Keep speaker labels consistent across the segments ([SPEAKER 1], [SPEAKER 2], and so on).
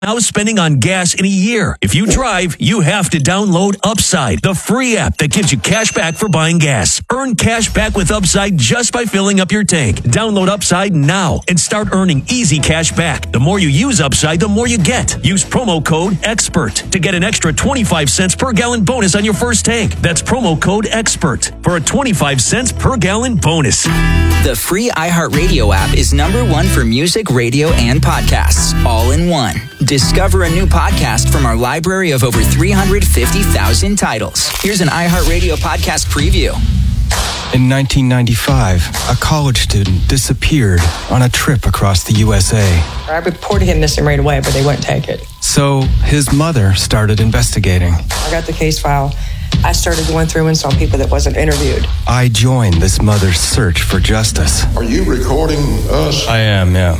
[SPEAKER 1] spending on gas in a year. If you drive, you have to download Upside, the free app that gives you cash back for buying gas. Earn cash back with Upside just by filling up your tank. Download Upside now and start earning easy cash back. The more you use Upside, the more you get. Use promo code EXPERT to get an extra 25 cents per gallon bonus on your first tank. That's promo code EXPERT for a 25 cents per gallon bonus.
[SPEAKER 2] The free iHeartRadio app is #1 for music, radio, and podcasts, all in one. Discover a new podcast from our library of over 350,000 titles. Here's an iHeartRadio podcast preview.
[SPEAKER 3] In 1995, a college student disappeared on a trip across the USA.
[SPEAKER 4] I reported him missing right away, but they wouldn't take it.
[SPEAKER 3] So his mother started investigating.
[SPEAKER 4] I got the case file. I started going through and saw people that wasn't interviewed.
[SPEAKER 3] I joined this mother's search for justice.
[SPEAKER 5] Are you recording us?
[SPEAKER 3] I am, yeah.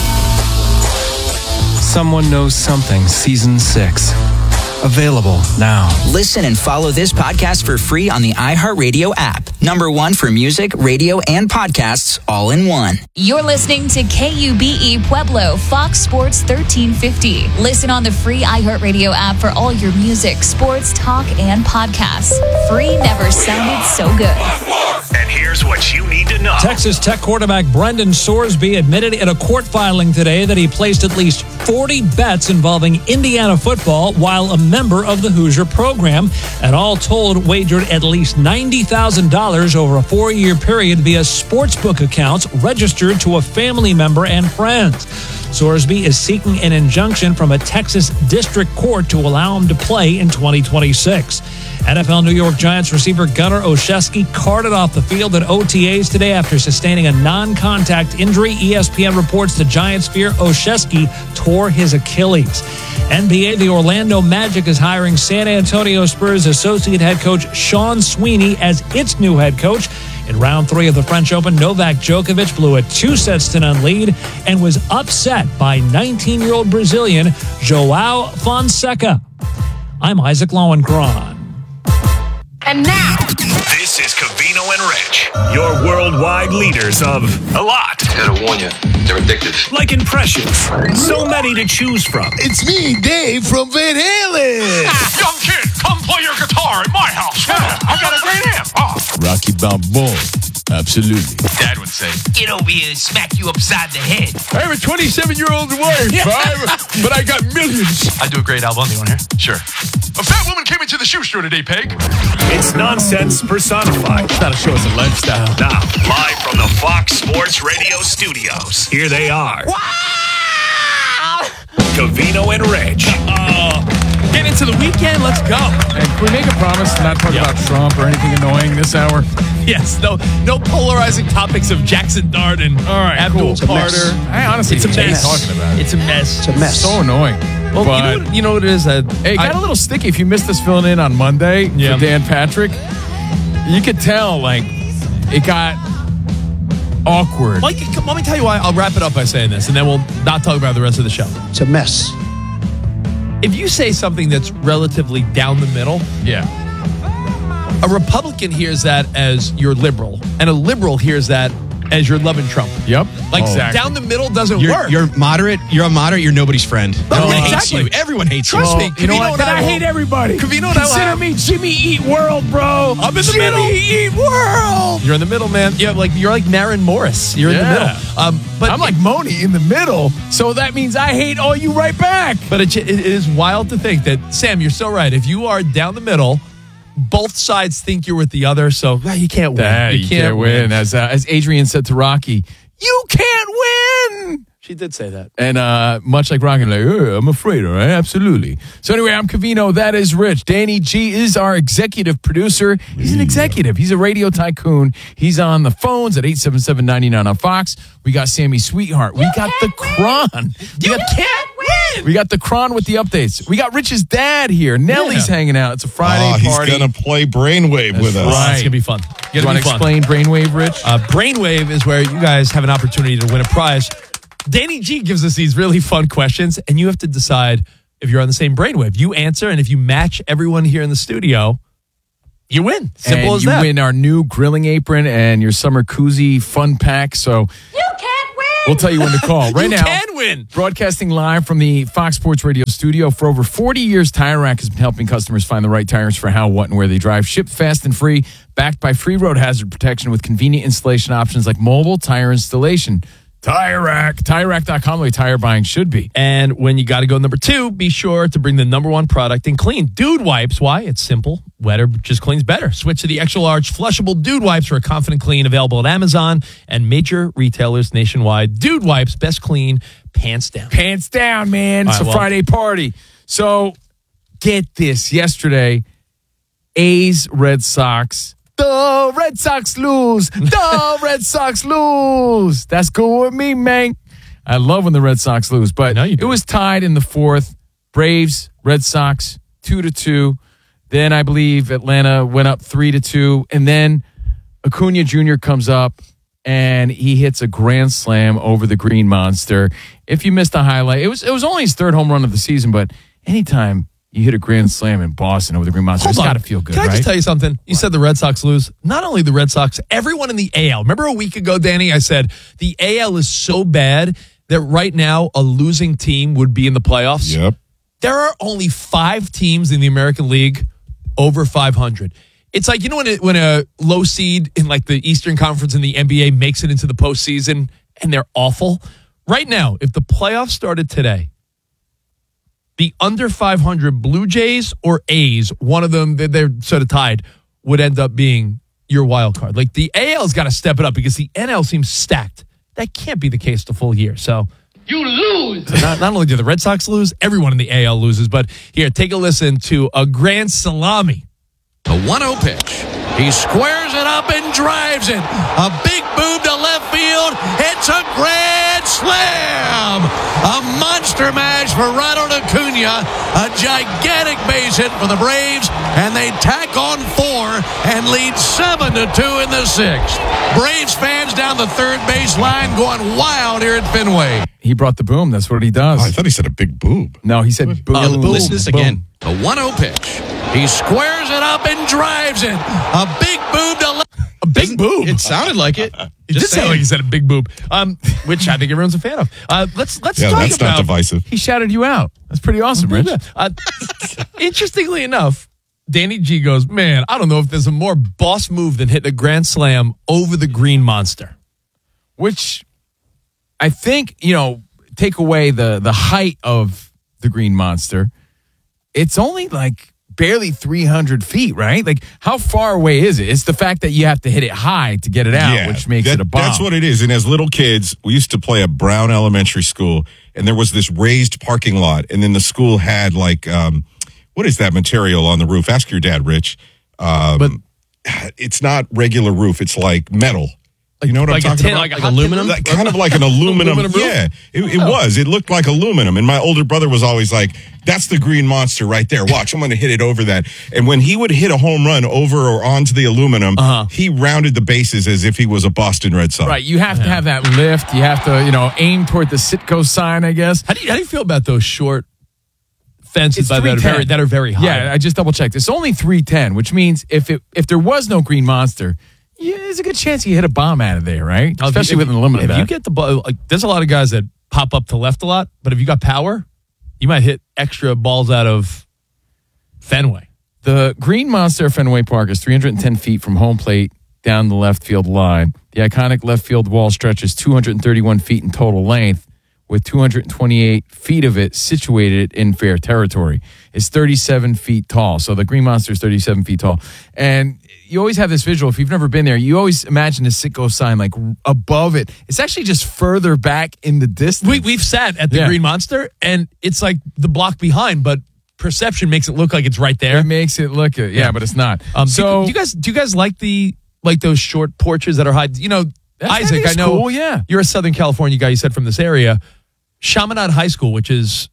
[SPEAKER 3] Someone Knows Something, Season 6. Available now.
[SPEAKER 2] Listen and follow this podcast for free on the iHeartRadio app. #1 for music, radio, and podcasts, all in one.
[SPEAKER 6] You're listening to KUBE Pueblo, Fox Sports 1350. Listen on the free iHeartRadio app for all your music, sports, talk, and podcasts. Free never sounded so good.
[SPEAKER 1] And here's what you need to know.
[SPEAKER 7] Texas Tech quarterback Brendan Sorsby admitted in a court filing today that he placed at least 40 bets involving Indiana football while a member of the Hoosier program, and all told wagered at least $90,000 over a 4-year period via sportsbook accounts registered to a family member and friends. Sorsby is seeking an injunction from a Texas district court to allow him to play in 2026. NFL New York Giants receiver Gunnar Olszewski carted off the field at OTAs today after sustaining a non-contact injury. ESPN reports the Giants fear Olszewski tore his Achilles. NBA, the Orlando Magic is hiring San Antonio Spurs associate head coach Sean Sweeney as its new head coach. In round 3 of the French Open, Novak Djokovic blew a 2-0 lead and was upset by 19-year-old Brazilian João Fonseca. I'm Isaac Lowenkron.
[SPEAKER 6] And now,
[SPEAKER 1] This is Covino and Rich, your worldwide leaders of a lot.
[SPEAKER 5] I gotta warn you, they're addictive.
[SPEAKER 1] Like impressions. So many to choose from.
[SPEAKER 8] It's me, Dave from Van Halen.
[SPEAKER 9] Young kid, come play your guitar at my house. I've got a great amp.
[SPEAKER 8] Rocky Balboa. Absolutely.
[SPEAKER 9] Dad would say,
[SPEAKER 10] Get over here and smack you upside the head.
[SPEAKER 8] I have a 27-year-old wife, but I got millions.
[SPEAKER 9] I do a great album. You want to hear? Sure. A fat woman came into the shoe store today, Peg.
[SPEAKER 1] It's nonsense personified.
[SPEAKER 8] It's not a show, it's a lifestyle.
[SPEAKER 1] Now, live from the Fox Sports Radio studios, here they are.
[SPEAKER 10] Wow!
[SPEAKER 1] Covino and Rich.
[SPEAKER 8] Get into the weekend, let's go. Hey, can we make a promise to not talk about Trump or anything annoying this hour?
[SPEAKER 11] Yes, no polarizing topics of Jackson Dart and Abdul Carter.
[SPEAKER 8] I honestly hate talking about it.
[SPEAKER 11] It's a mess.
[SPEAKER 8] It's a mess. So annoying.
[SPEAKER 11] Well,
[SPEAKER 8] but,
[SPEAKER 11] you know what it is?
[SPEAKER 8] Hey, it got a little sticky. If you missed us filling in on Monday for Dan Patrick, you could tell, like, it got awkward.
[SPEAKER 11] Mike, let me tell you why. I'll wrap it up by saying this, and then we'll not talk about the rest of the show.
[SPEAKER 12] It's a mess.
[SPEAKER 11] If you say something that's relatively down the middle, a Republican hears that as you're liberal, and a liberal hears that as you're loving Trump.
[SPEAKER 8] Yep.
[SPEAKER 11] Like,
[SPEAKER 8] exactly.
[SPEAKER 11] down the middle doesn't work.
[SPEAKER 10] You're moderate. You're a moderate. You're nobody's friend. Everyone hates you. Everyone hates you.
[SPEAKER 11] Trust me.
[SPEAKER 8] You know what? I hate everybody.
[SPEAKER 11] Covino and
[SPEAKER 8] Consider me Jimmy Eat World, bro.
[SPEAKER 11] I'm in the middle.
[SPEAKER 8] Jimmy Eat World.
[SPEAKER 11] You're in the middle, man. Yeah, you're like Maren Morris. You're in the middle.
[SPEAKER 8] But I'm like Moni in the middle, so that means I hate all you right back.
[SPEAKER 11] But it is wild to think that, Sam, you're so right. If you are down the middle, both sides think you're with the other, so you can't win.
[SPEAKER 8] You can't win. As Adrian said to Rocky, you can't win.
[SPEAKER 11] She did say that.
[SPEAKER 8] And much like Rocky, like, I'm afraid, all right? Absolutely. So anyway, I'm Covino. That is Rich. Danny G is our executive producer. He's an executive. He's a radio tycoon. He's on the phones at 877-99 on Fox. We got Sammy Sweetheart. We got the Cron.
[SPEAKER 10] You can't win.
[SPEAKER 8] We got the Cron with the updates. We got Rich's dad here. Nellie's hanging out. It's a Friday party.
[SPEAKER 5] He's going to play Brainwave with us.
[SPEAKER 8] Right.
[SPEAKER 11] It's going to be fun.
[SPEAKER 8] You want to explain Brainwave, Rich?
[SPEAKER 11] Brainwave is where you guys have an opportunity to win a prize. Danny G gives us these really fun questions, and you have to decide if you're on the same brainwave. You answer, and if you match everyone here in the studio, you win. Simple as that.
[SPEAKER 8] You win our new grilling apron and your summer koozie fun pack. So
[SPEAKER 10] You can't
[SPEAKER 8] We'll tell you when to call. Right now,
[SPEAKER 11] can win.
[SPEAKER 8] Broadcasting live from the Fox Sports Radio studio. For over 40 years, Tire Rack has been helping customers find the right tires for how, what, and where they drive. Shipped fast and free, backed by free road hazard protection with convenient installation options like mobile tire installation. Tire Rack. TireRack.com, the way tire buying should be.
[SPEAKER 11] And when you got to go number 2, be sure to bring the number 1 product in clean. Dude Wipes. Why? It's simple. Wetter just cleans better. Switch to the extra large flushable Dude Wipes for a confident clean, available at Amazon and major retailers nationwide. Dude Wipes, best clean, pants down.
[SPEAKER 8] Pants down, man. It's a Friday party. So get this. Yesterday, A's Red Sox. The Red Sox lose. The Red Sox lose. That's cool with me, man. I love when the Red Sox lose. But it was tied in the 4th. Braves, Red Sox, 2-2. Then I believe Atlanta went up 3-2. And then Acuna Jr. comes up and he hits a grand slam over the Green Monster. If you missed the highlight, it was only his 3rd home run of the season, but anytime you hit a grand slam in Boston over the Green Monster, it's got to feel good,
[SPEAKER 11] Can I
[SPEAKER 8] right?
[SPEAKER 11] just tell you something? You said the Red Sox lose. Not only the Red Sox, everyone in the AL. Remember a week ago, Danny, I said the AL is so bad that right now a losing team would be in the playoffs.
[SPEAKER 5] Yep.
[SPEAKER 11] There are only 5 teams in the American League over 500. It's like, you know, when a low seed in like the Eastern Conference in the NBA makes it into the postseason and they're awful? Right now, if the playoffs started today, the under 500 Blue Jays or A's, one of them, they're sort of tied, would end up being your wild card. Like the AL's got to step it up because the NL seems stacked. That can't be the case the full year. So
[SPEAKER 9] You lose.
[SPEAKER 11] So not only do the Red Sox lose, everyone in the AL loses. But here, take a listen to a grand salami.
[SPEAKER 1] A 1-0 pitch. He squares it up and drives it. A big move to left field. It's a grand slam. A monster mash for Ronald Acuna. A gigantic base hit for the Braves. And they tack on 4 and lead 7-2 in the 6th. Braves fans down the third base line going wild here at Fenway.
[SPEAKER 8] He brought the boom. That's what he does.
[SPEAKER 5] I thought he said a big boob.
[SPEAKER 8] No, he said boom.
[SPEAKER 1] Listen to this again. A 1-0 pitch. He squares it up and drives it. A big boob to left.
[SPEAKER 11] A big boob.
[SPEAKER 10] It sounded like it.
[SPEAKER 11] It did sound like he said a big boob, which I think everyone's a fan of. Let's talk
[SPEAKER 5] that's
[SPEAKER 11] about.
[SPEAKER 5] not divisive.
[SPEAKER 8] He shouted you out. That's pretty awesome, Rich.
[SPEAKER 11] Interestingly enough, Danny G goes, man, I don't know if there's a more boss move than hitting a grand slam over the Green Monster.
[SPEAKER 8] Which I think, take away the height of the Green Monster. It's only like barely 300 feet, right? Like, how far away is it? It's the fact that you have to hit it high to get it out, which makes it a bomb.
[SPEAKER 5] That's what it is. And as little kids, we used to play at Brown Elementary School, and there was this raised parking lot, and then the school had like, what is that material on the roof? Ask your dad, Rich. But it's not regular roof. It's like metal. You know what I'm talking about?
[SPEAKER 10] Like aluminum?
[SPEAKER 5] Kind of like an aluminum. Yeah, it was. It looked like aluminum. And my older brother was always like, that's the Green Monster right there. Watch, I'm going to hit it over that. And when he would hit a home run over or onto the aluminum, he rounded the bases as if he was a Boston Red Sox.
[SPEAKER 8] Right. You have to have that lift. You have to, aim toward the Citgo sign, I guess.
[SPEAKER 11] How do you feel about those short fences that are very high?
[SPEAKER 8] Yeah, I just double checked. It's only 310, which means if there was no Green Monster, there's a good chance you hit a bomb out of there, right? Especially with an aluminum.
[SPEAKER 11] If you get the ball, there's a lot of guys that pop up to left a lot, but if you got power, you might hit extra balls out of Fenway.
[SPEAKER 8] The Green Monster Fenway Park is 310 feet from home plate down the left field line. The iconic left field wall stretches 231 feet in total length, with 228 feet of it situated in fair territory. It's 37 feet tall. So the Green Monster is 37 feet tall. And you always have this visual. If you've never been there, you always imagine the Citgo sign like above it. It's actually just further back in the distance.
[SPEAKER 11] We've sat at the Green Monster, and it's like the block behind, but perception makes it look like it's right there.
[SPEAKER 8] It makes it look it, but it's not.
[SPEAKER 11] Do you guys like those short porches that are high? Isaac, I know
[SPEAKER 8] cool,
[SPEAKER 11] you're a Southern California guy. You said from this area. Chaminade High School, which is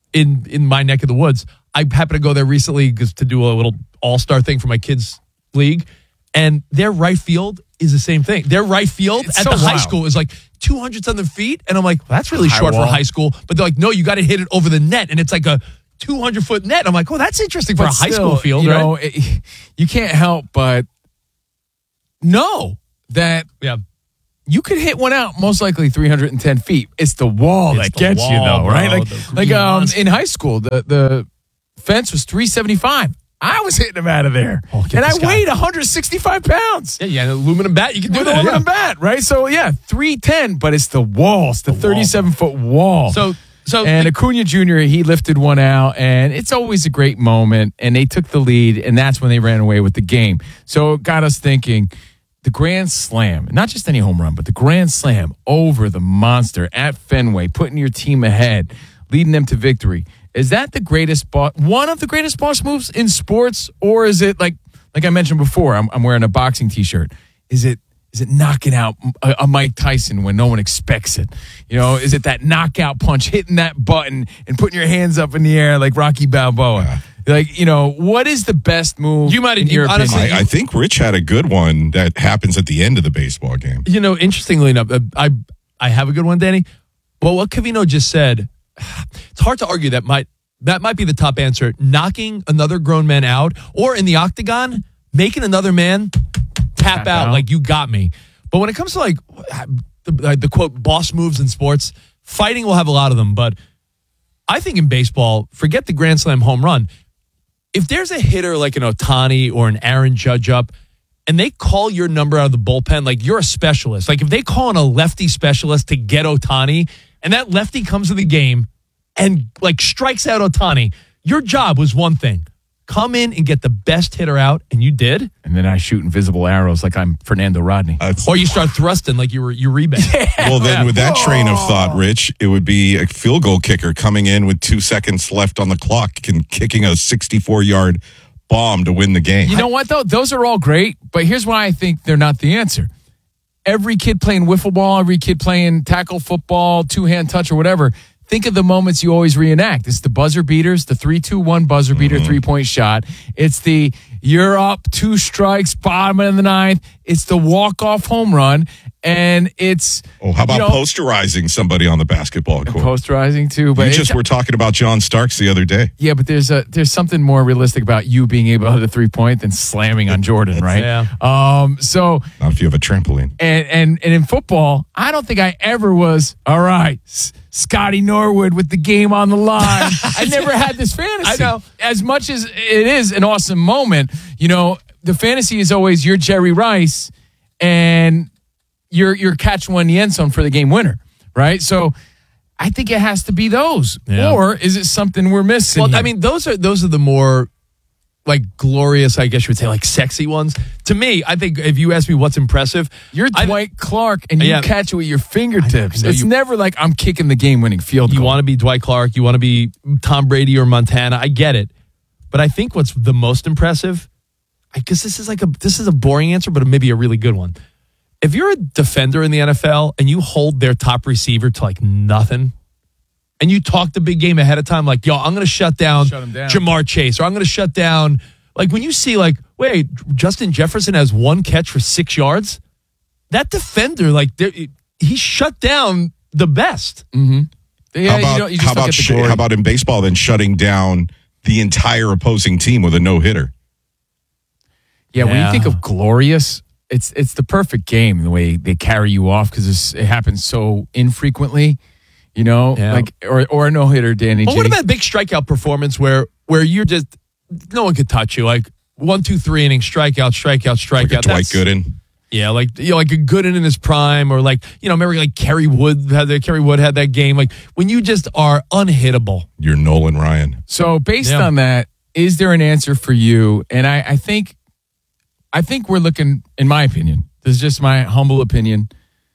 [SPEAKER 11] in my neck of the woods. I happened to go there recently to do a little all-star thing for my kids' league, and their right field is the same thing. Their right field at the high school is like 200-something feet, and I'm like, well, that's really short for high school. But they're like, no, you got to hit it over the net, and it's like a 200-foot net. I'm like, oh, that's interesting for a high school field, right?
[SPEAKER 8] You can't help but know that you could hit one out most likely 310 feet. It's the wall that gets you, though, right? In high school, the fence was 375. I was hitting them out of there. And I weighed 165 pounds.
[SPEAKER 11] Yeah, an aluminum bat. You can do
[SPEAKER 8] with
[SPEAKER 11] that.
[SPEAKER 8] With an aluminum bat, right? So, 310, but it's the wall. It's the 37-foot wall.
[SPEAKER 11] So
[SPEAKER 8] Acuna Jr., he lifted one out, and it's always a great moment, and they took the lead, and that's when they ran away with the game. So it got us thinking, the Grand Slam, not just any home run, but the Grand Slam over the monster at Fenway, putting your team ahead, leading them to victory. Is that the greatest one of the greatest boss moves in sports, or is it like I mentioned before? I'm wearing a boxing T-shirt. Is it knocking out a Mike Tyson when no one expects it? Is it that knockout punch, hitting that button and putting your hands up in the air like Rocky Balboa? What is the best move? In your opinion?
[SPEAKER 5] I think Rich had a good one that happens at the end of the baseball game.
[SPEAKER 11] Interestingly enough, I have a good one, Danny. Well, what Covino just said, it's hard to argue that might be the top answer. Knocking another grown man out, or in the octagon, making another man tap out like you got me. But when it comes to the quote boss moves in sports, fighting will have a lot of them. But I think in baseball, forget the Grand Slam home run. If there's a hitter like an Ohtani or an Aaron Judge up, and they call your number out of the bullpen, like you're a specialist. Like if they call in a lefty specialist to get Ohtani, and that lefty comes to the game and strikes out Ohtani, your job was one thing. Come in and get the best hitter out, and you did.
[SPEAKER 8] And then I shoot invisible arrows like I'm Fernando Rodney.
[SPEAKER 11] Or you start thrusting like you were Uribe.
[SPEAKER 5] Well, then with that train of thought, Rich, it would be a field goal kicker coming in with 2 seconds left on the clock and kicking a 64-yard bomb to win the game.
[SPEAKER 8] You know what, though? Those are all great, but here's why I think they're not the answer. Every kid playing wiffle ball, every kid playing tackle football, two-hand touch or whatever, think of the moments you always reenact. It's the buzzer beaters, the 3-2-1 buzzer beater, 3-point shot. It's the you're up, 2 strikes, bottom of the 9th. It's the walk-off home run. And it's...
[SPEAKER 5] how about posterizing somebody on the basketball court?
[SPEAKER 8] Posterizing, too. But
[SPEAKER 5] we were talking about John Starks the other day.
[SPEAKER 8] Yeah, but there's something more realistic about you being able to hit a 3-point than slamming on Jordan, right?
[SPEAKER 11] Yeah.
[SPEAKER 8] So...
[SPEAKER 5] Not if you have a trampoline.
[SPEAKER 8] And in football, I don't think I ever was, all right, Scotty Norwood with the game on the line. I never had this fantasy.
[SPEAKER 11] I know.
[SPEAKER 8] As much as it is an awesome moment, the fantasy is always you're Jerry Rice and you're catching one in the end zone for the game winner, right? So I think it has to be those. Yeah. Or is it something we're missing?
[SPEAKER 11] Well,
[SPEAKER 8] here?
[SPEAKER 11] I mean, those are the more glorious, I guess you would say, sexy ones. To me, I think if you ask me what's impressive,
[SPEAKER 8] you're Dwight Clark and you catch it with your fingertips.
[SPEAKER 11] I know,
[SPEAKER 8] it's never like I'm kicking the game-winning field goal.
[SPEAKER 11] You want to be Dwight Clark, you want to be Tom Brady or Montana. I get it. But I think what's the most impressive, I guess this is a boring answer, but maybe a really good one. If you're a defender in the NFL and you hold their top receiver to nothing, and you talk the big game ahead of time, yo, I'm going to shut down Jamar Chase, or I'm going to shut down, when you see, wait, Justin Jefferson has 1 catch for 6 yards, that defender, he shut down the best.
[SPEAKER 8] Mm-hmm. Yeah,
[SPEAKER 5] how about in baseball then shutting down the entire opposing team with a no-hitter?
[SPEAKER 8] Yeah, when you think of glorious, it's the perfect game, the way they carry you off, because it happens so infrequently. Or a no-hitter, Danny G.
[SPEAKER 11] Well, what about a big strikeout performance where you're just, no one could touch you? 1, 2, 3 innings, strikeout.
[SPEAKER 5] Like a Dwight Gooden.
[SPEAKER 11] Yeah, like a Gooden in his prime, or remember Kerry Wood had that game. When you just are unhittable.
[SPEAKER 5] You're Nolan Ryan.
[SPEAKER 8] So based on that, is there an answer for you? And I think we're looking, in my opinion, this is just my humble opinion,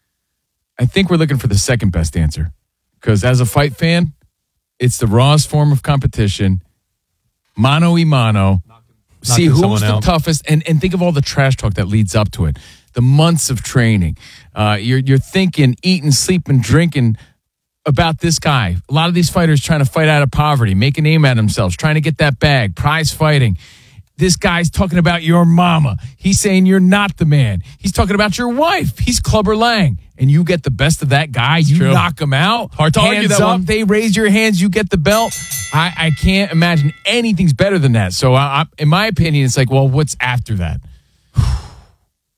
[SPEAKER 8] I think we're looking for the second best answer. Because as a fight fan, it's the rawest form of competition, mano a mano. See who's the toughest, and think of all the trash talk that leads up to it. The months of training. You're thinking, eating, sleeping, drinking about this guy. A lot of these fighters trying to fight out of poverty, make a name out of themselves, trying to get that bag, prize fighting. This guy's talking about your mama. He's saying you're not the man. He's talking about your wife. He's Clubber Lang. And you get the best of that guy. You knock him out.
[SPEAKER 11] Hard to argue that one.
[SPEAKER 8] They raise your hands. You get the belt. I can't imagine anything's better than that. So in my opinion, it's what's after that?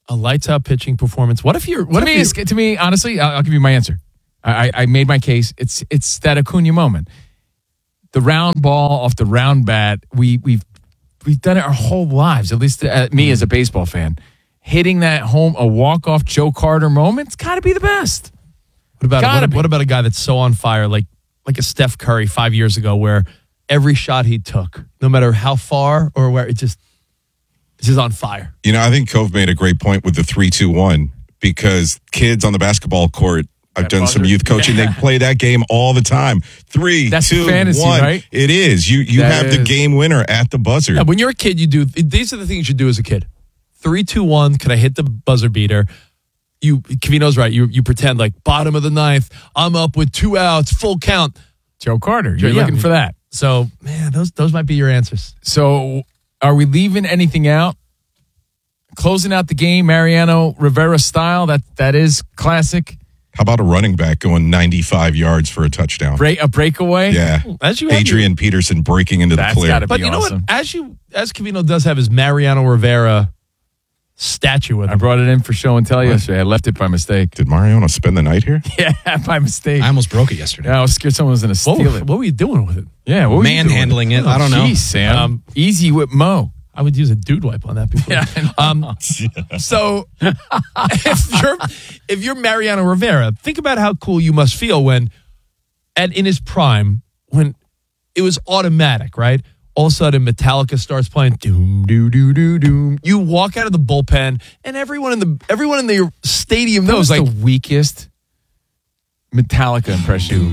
[SPEAKER 11] A lights out pitching performance. What if you're?
[SPEAKER 8] To me, honestly, I'll give you my answer. I made my case. It's that Acuna moment. The round ball off the round bat. We've done it our whole lives. At least me as a baseball fan, hitting that home a walk off Joe Carter moment. It's got to be the best.
[SPEAKER 11] What about a guy that's so on fire, like a Steph Curry 5 years ago, where every shot he took, no matter how far or where, it's just on fire.
[SPEAKER 5] You know, I think Cove made a great point with the 3-2-1 because kids on the basketball court, I've done some youth coaching. They play that game all the time. 3,
[SPEAKER 8] That's
[SPEAKER 5] 2,
[SPEAKER 8] fantasy,
[SPEAKER 5] 1.
[SPEAKER 8] Right?
[SPEAKER 5] It is. You have the game winner at the buzzer.
[SPEAKER 11] Yeah, when you're a kid, these are the things you do as a kid. 3-2-1. Can I hit the buzzer beater? Covino's right. You pretend like bottom of the ninth. I'm up with 2 outs, full count.
[SPEAKER 8] Joe Carter. You're looking for that.
[SPEAKER 11] So man, those might be your answers.
[SPEAKER 8] So are we leaving anything out? Closing out the game, Mariano Rivera style. That is classic.
[SPEAKER 5] How about a running back going 95 yards for a touchdown?
[SPEAKER 8] A breakaway?
[SPEAKER 5] Yeah. Adrian Peterson breaking into the clear.
[SPEAKER 11] But you know what? As Covino does have his Mariano Rivera statue with him.
[SPEAKER 8] I brought it in for show and tell yesterday. I left it by mistake.
[SPEAKER 5] Did Mariano spend the night here?
[SPEAKER 8] Yeah, by mistake.
[SPEAKER 10] I almost broke it yesterday.
[SPEAKER 8] Yeah, I was scared someone was going to steal it.
[SPEAKER 11] What were you doing with it?
[SPEAKER 8] Yeah, what were you doing
[SPEAKER 10] manhandling it. I don't know.
[SPEAKER 8] Jeez, Sam. Easy with Mo.
[SPEAKER 11] I would use a dude wipe on that before.
[SPEAKER 8] Yeah,
[SPEAKER 11] so if you're Mariano Rivera, think about how cool you must feel when, in his prime, when it was automatic, right? All of a sudden, Metallica starts playing. Doom, doo, doo, doo, doom. You walk out of the bullpen, and everyone in the stadium knows.
[SPEAKER 8] That was the weakest Metallica impression.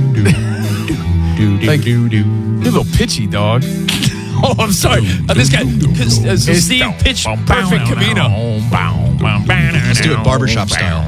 [SPEAKER 8] You're a little pitchy, dog.
[SPEAKER 11] Oh, I'm sorry. This guy, Steve pitched perfect Covino.
[SPEAKER 10] Let's do it barbershop style.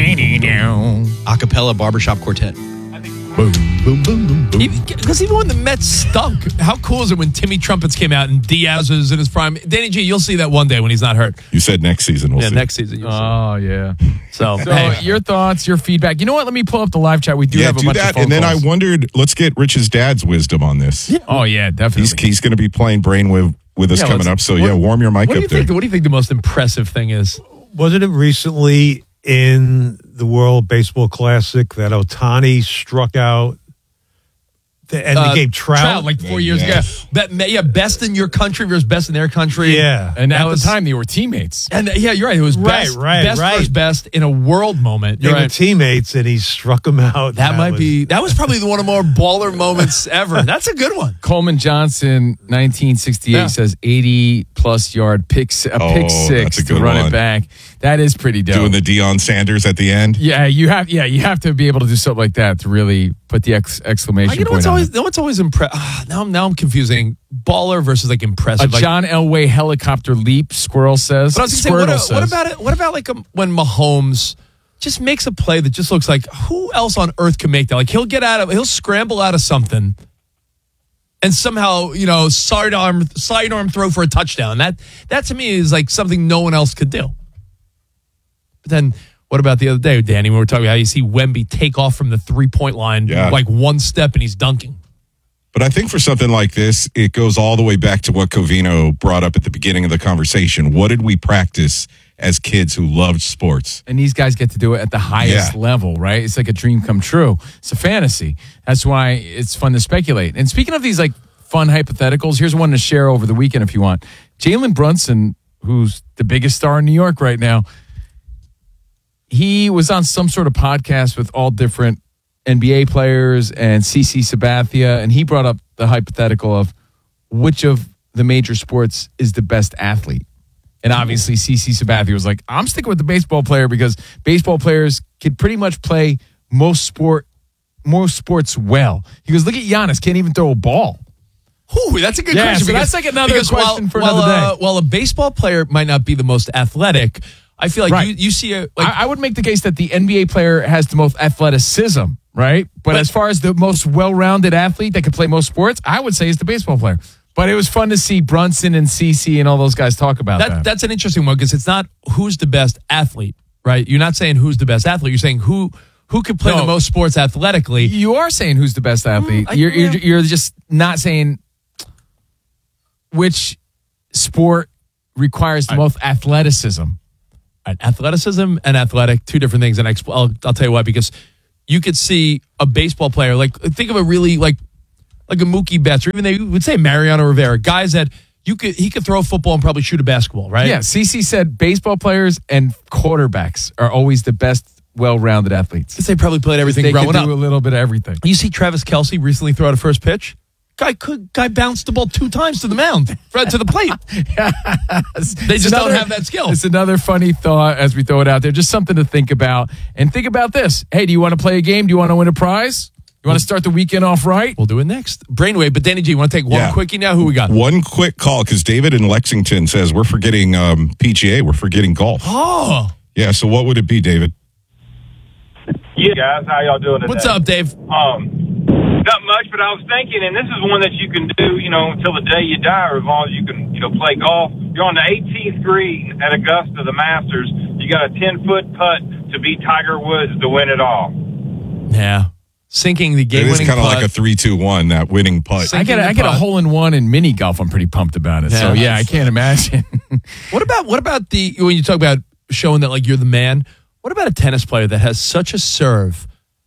[SPEAKER 10] Acapella barbershop quartet.
[SPEAKER 8] Boom, boom, boom, boom, boom.
[SPEAKER 11] Because even when the Mets stunk, how cool is it when Timmy Trumpets came out and Diaz was in his prime? Danny G, you'll see that one day when he's not hurt.
[SPEAKER 5] You said next season. We'll see.
[SPEAKER 11] Next season. You'll see.
[SPEAKER 8] Oh, yeah.
[SPEAKER 11] So
[SPEAKER 8] hey, your thoughts, your feedback. You know what? Let me pull up the live chat. We do have a bunch of phone
[SPEAKER 5] and then
[SPEAKER 8] calls.
[SPEAKER 5] I wondered, let's get Rich's dad's wisdom on this.
[SPEAKER 8] Yeah. Oh, yeah, definitely.
[SPEAKER 5] He's going to be playing Brainwave with us coming up. So, warm your mic up there.
[SPEAKER 11] What do you think the most impressive thing is?
[SPEAKER 12] Wasn't it recently in the World Baseball Classic that Ohtani struck out and the game Trout
[SPEAKER 11] like 4 years ago? Best in your country versus best in their country.
[SPEAKER 12] Yeah.
[SPEAKER 8] And at the time, they were teammates.
[SPEAKER 11] And you're right. It was best versus best in a world moment.
[SPEAKER 12] They were teammates, and he struck him out.
[SPEAKER 11] That was probably one of the more baller moments ever. That's a good one.
[SPEAKER 8] Coleman Johnson, 1968, says 80-plus yard pick six to run it back. That is pretty dope.
[SPEAKER 5] Doing the Deion Sanders at the end.
[SPEAKER 8] Yeah, you have to be able to do something like that to really put the exclamation point on it.
[SPEAKER 11] What's always impressive? Now I'm confusing baller versus like impressive.
[SPEAKER 8] A John Elway helicopter leap. Squirrel says.
[SPEAKER 11] But I was gonna say, what about it? What about like when Mahomes just makes a play that just looks like who else on earth can make that? Like he'll scramble out of something, and somehow sidearm throw for a touchdown. That to me is like something no one else could do. But then, what about the other day, Danny? We were talking about how you see Wemby take off from the 3-point line, like one step, and he's dunking.
[SPEAKER 5] But I think for something like this, it goes all the way back to what Covino brought up at the beginning of the conversation. What did we practice as kids who loved sports?
[SPEAKER 8] And these guys get to do it at the highest level, right? It's like a dream come true. It's a fantasy. That's why it's fun to speculate. And speaking of these like fun hypotheticals, here's one to share over the weekend if you want. Jalen Brunson, who's the biggest star in New York right now, he was on some sort of podcast with all different NBA players and CC Sabathia, and he brought up the hypothetical of which of the major sports is the best athlete. And obviously CC Sabathia was like, I'm sticking with the baseball player because baseball players could pretty much play most sports well. He goes, look at Giannis, can't even throw a ball.
[SPEAKER 11] Ooh, that's a good question.
[SPEAKER 8] So that's like another question for another day.
[SPEAKER 11] While a baseball player might not be the most athletic, I feel like you see
[SPEAKER 8] I would make the case that the NBA player has the most athleticism, right? But as far as the most well-rounded athlete that could play most sports, I would say is the baseball player. But it was fun to see Brunson and CC and all those guys talk about that.
[SPEAKER 11] That's an interesting one because it's not who's the best athlete, right? You're not saying who's the best athlete. You're saying who could play the most sports athletically.
[SPEAKER 8] You are saying who's the best athlete. You're just not saying which sport requires the most athleticism.
[SPEAKER 11] Athleticism and athletic, two different things. And I'll tell you why, because you could see a baseball player, like think of a really like a Mookie Betts, or even they would say Mariano Rivera, guys that he could throw a football and probably shoot a basketball, right?
[SPEAKER 8] Yeah, CeCe said baseball players and quarterbacks are always the best well-rounded athletes.
[SPEAKER 11] They probably played everything growing up.
[SPEAKER 8] They can do a little bit of everything.
[SPEAKER 11] You see Travis Kelce recently throw out a first pitch? Guy bounced the ball 2 times to the mound, right to the plate. They just don't have that skill.
[SPEAKER 8] It's another funny thought as we throw it out there. Just something to think about. And think about this. Hey, do you want to play a game? Do you want to win a prize? You want to start the weekend off right?
[SPEAKER 11] We'll do it next. Brainwave, but Danny G, you want to take one quickie now? Who we got?
[SPEAKER 5] One quick call, because David in Lexington says we're forgetting PGA. We're forgetting golf.
[SPEAKER 11] Oh.
[SPEAKER 5] Yeah, so what would it be, David?
[SPEAKER 13] Yeah, guys, how y'all doing today?
[SPEAKER 11] What's up, Dave?
[SPEAKER 13] Not much, but I was thinking, and this is one that you can do, until the day you die, or as long as you can, play golf. You're on the 18th green at Augusta, the Masters. You got a 10-foot putt to beat Tiger Woods to win it all.
[SPEAKER 11] Yeah. Sinking the game-winning putt.
[SPEAKER 5] It is kind of like a 3-2-1, that winning putt.
[SPEAKER 8] I get a hole-in-one in mini golf. I'm pretty pumped about it. Yeah, so, I can't imagine.
[SPEAKER 11] What about when you talk about showing that, like, you're the man, what about a tennis player that has such a serve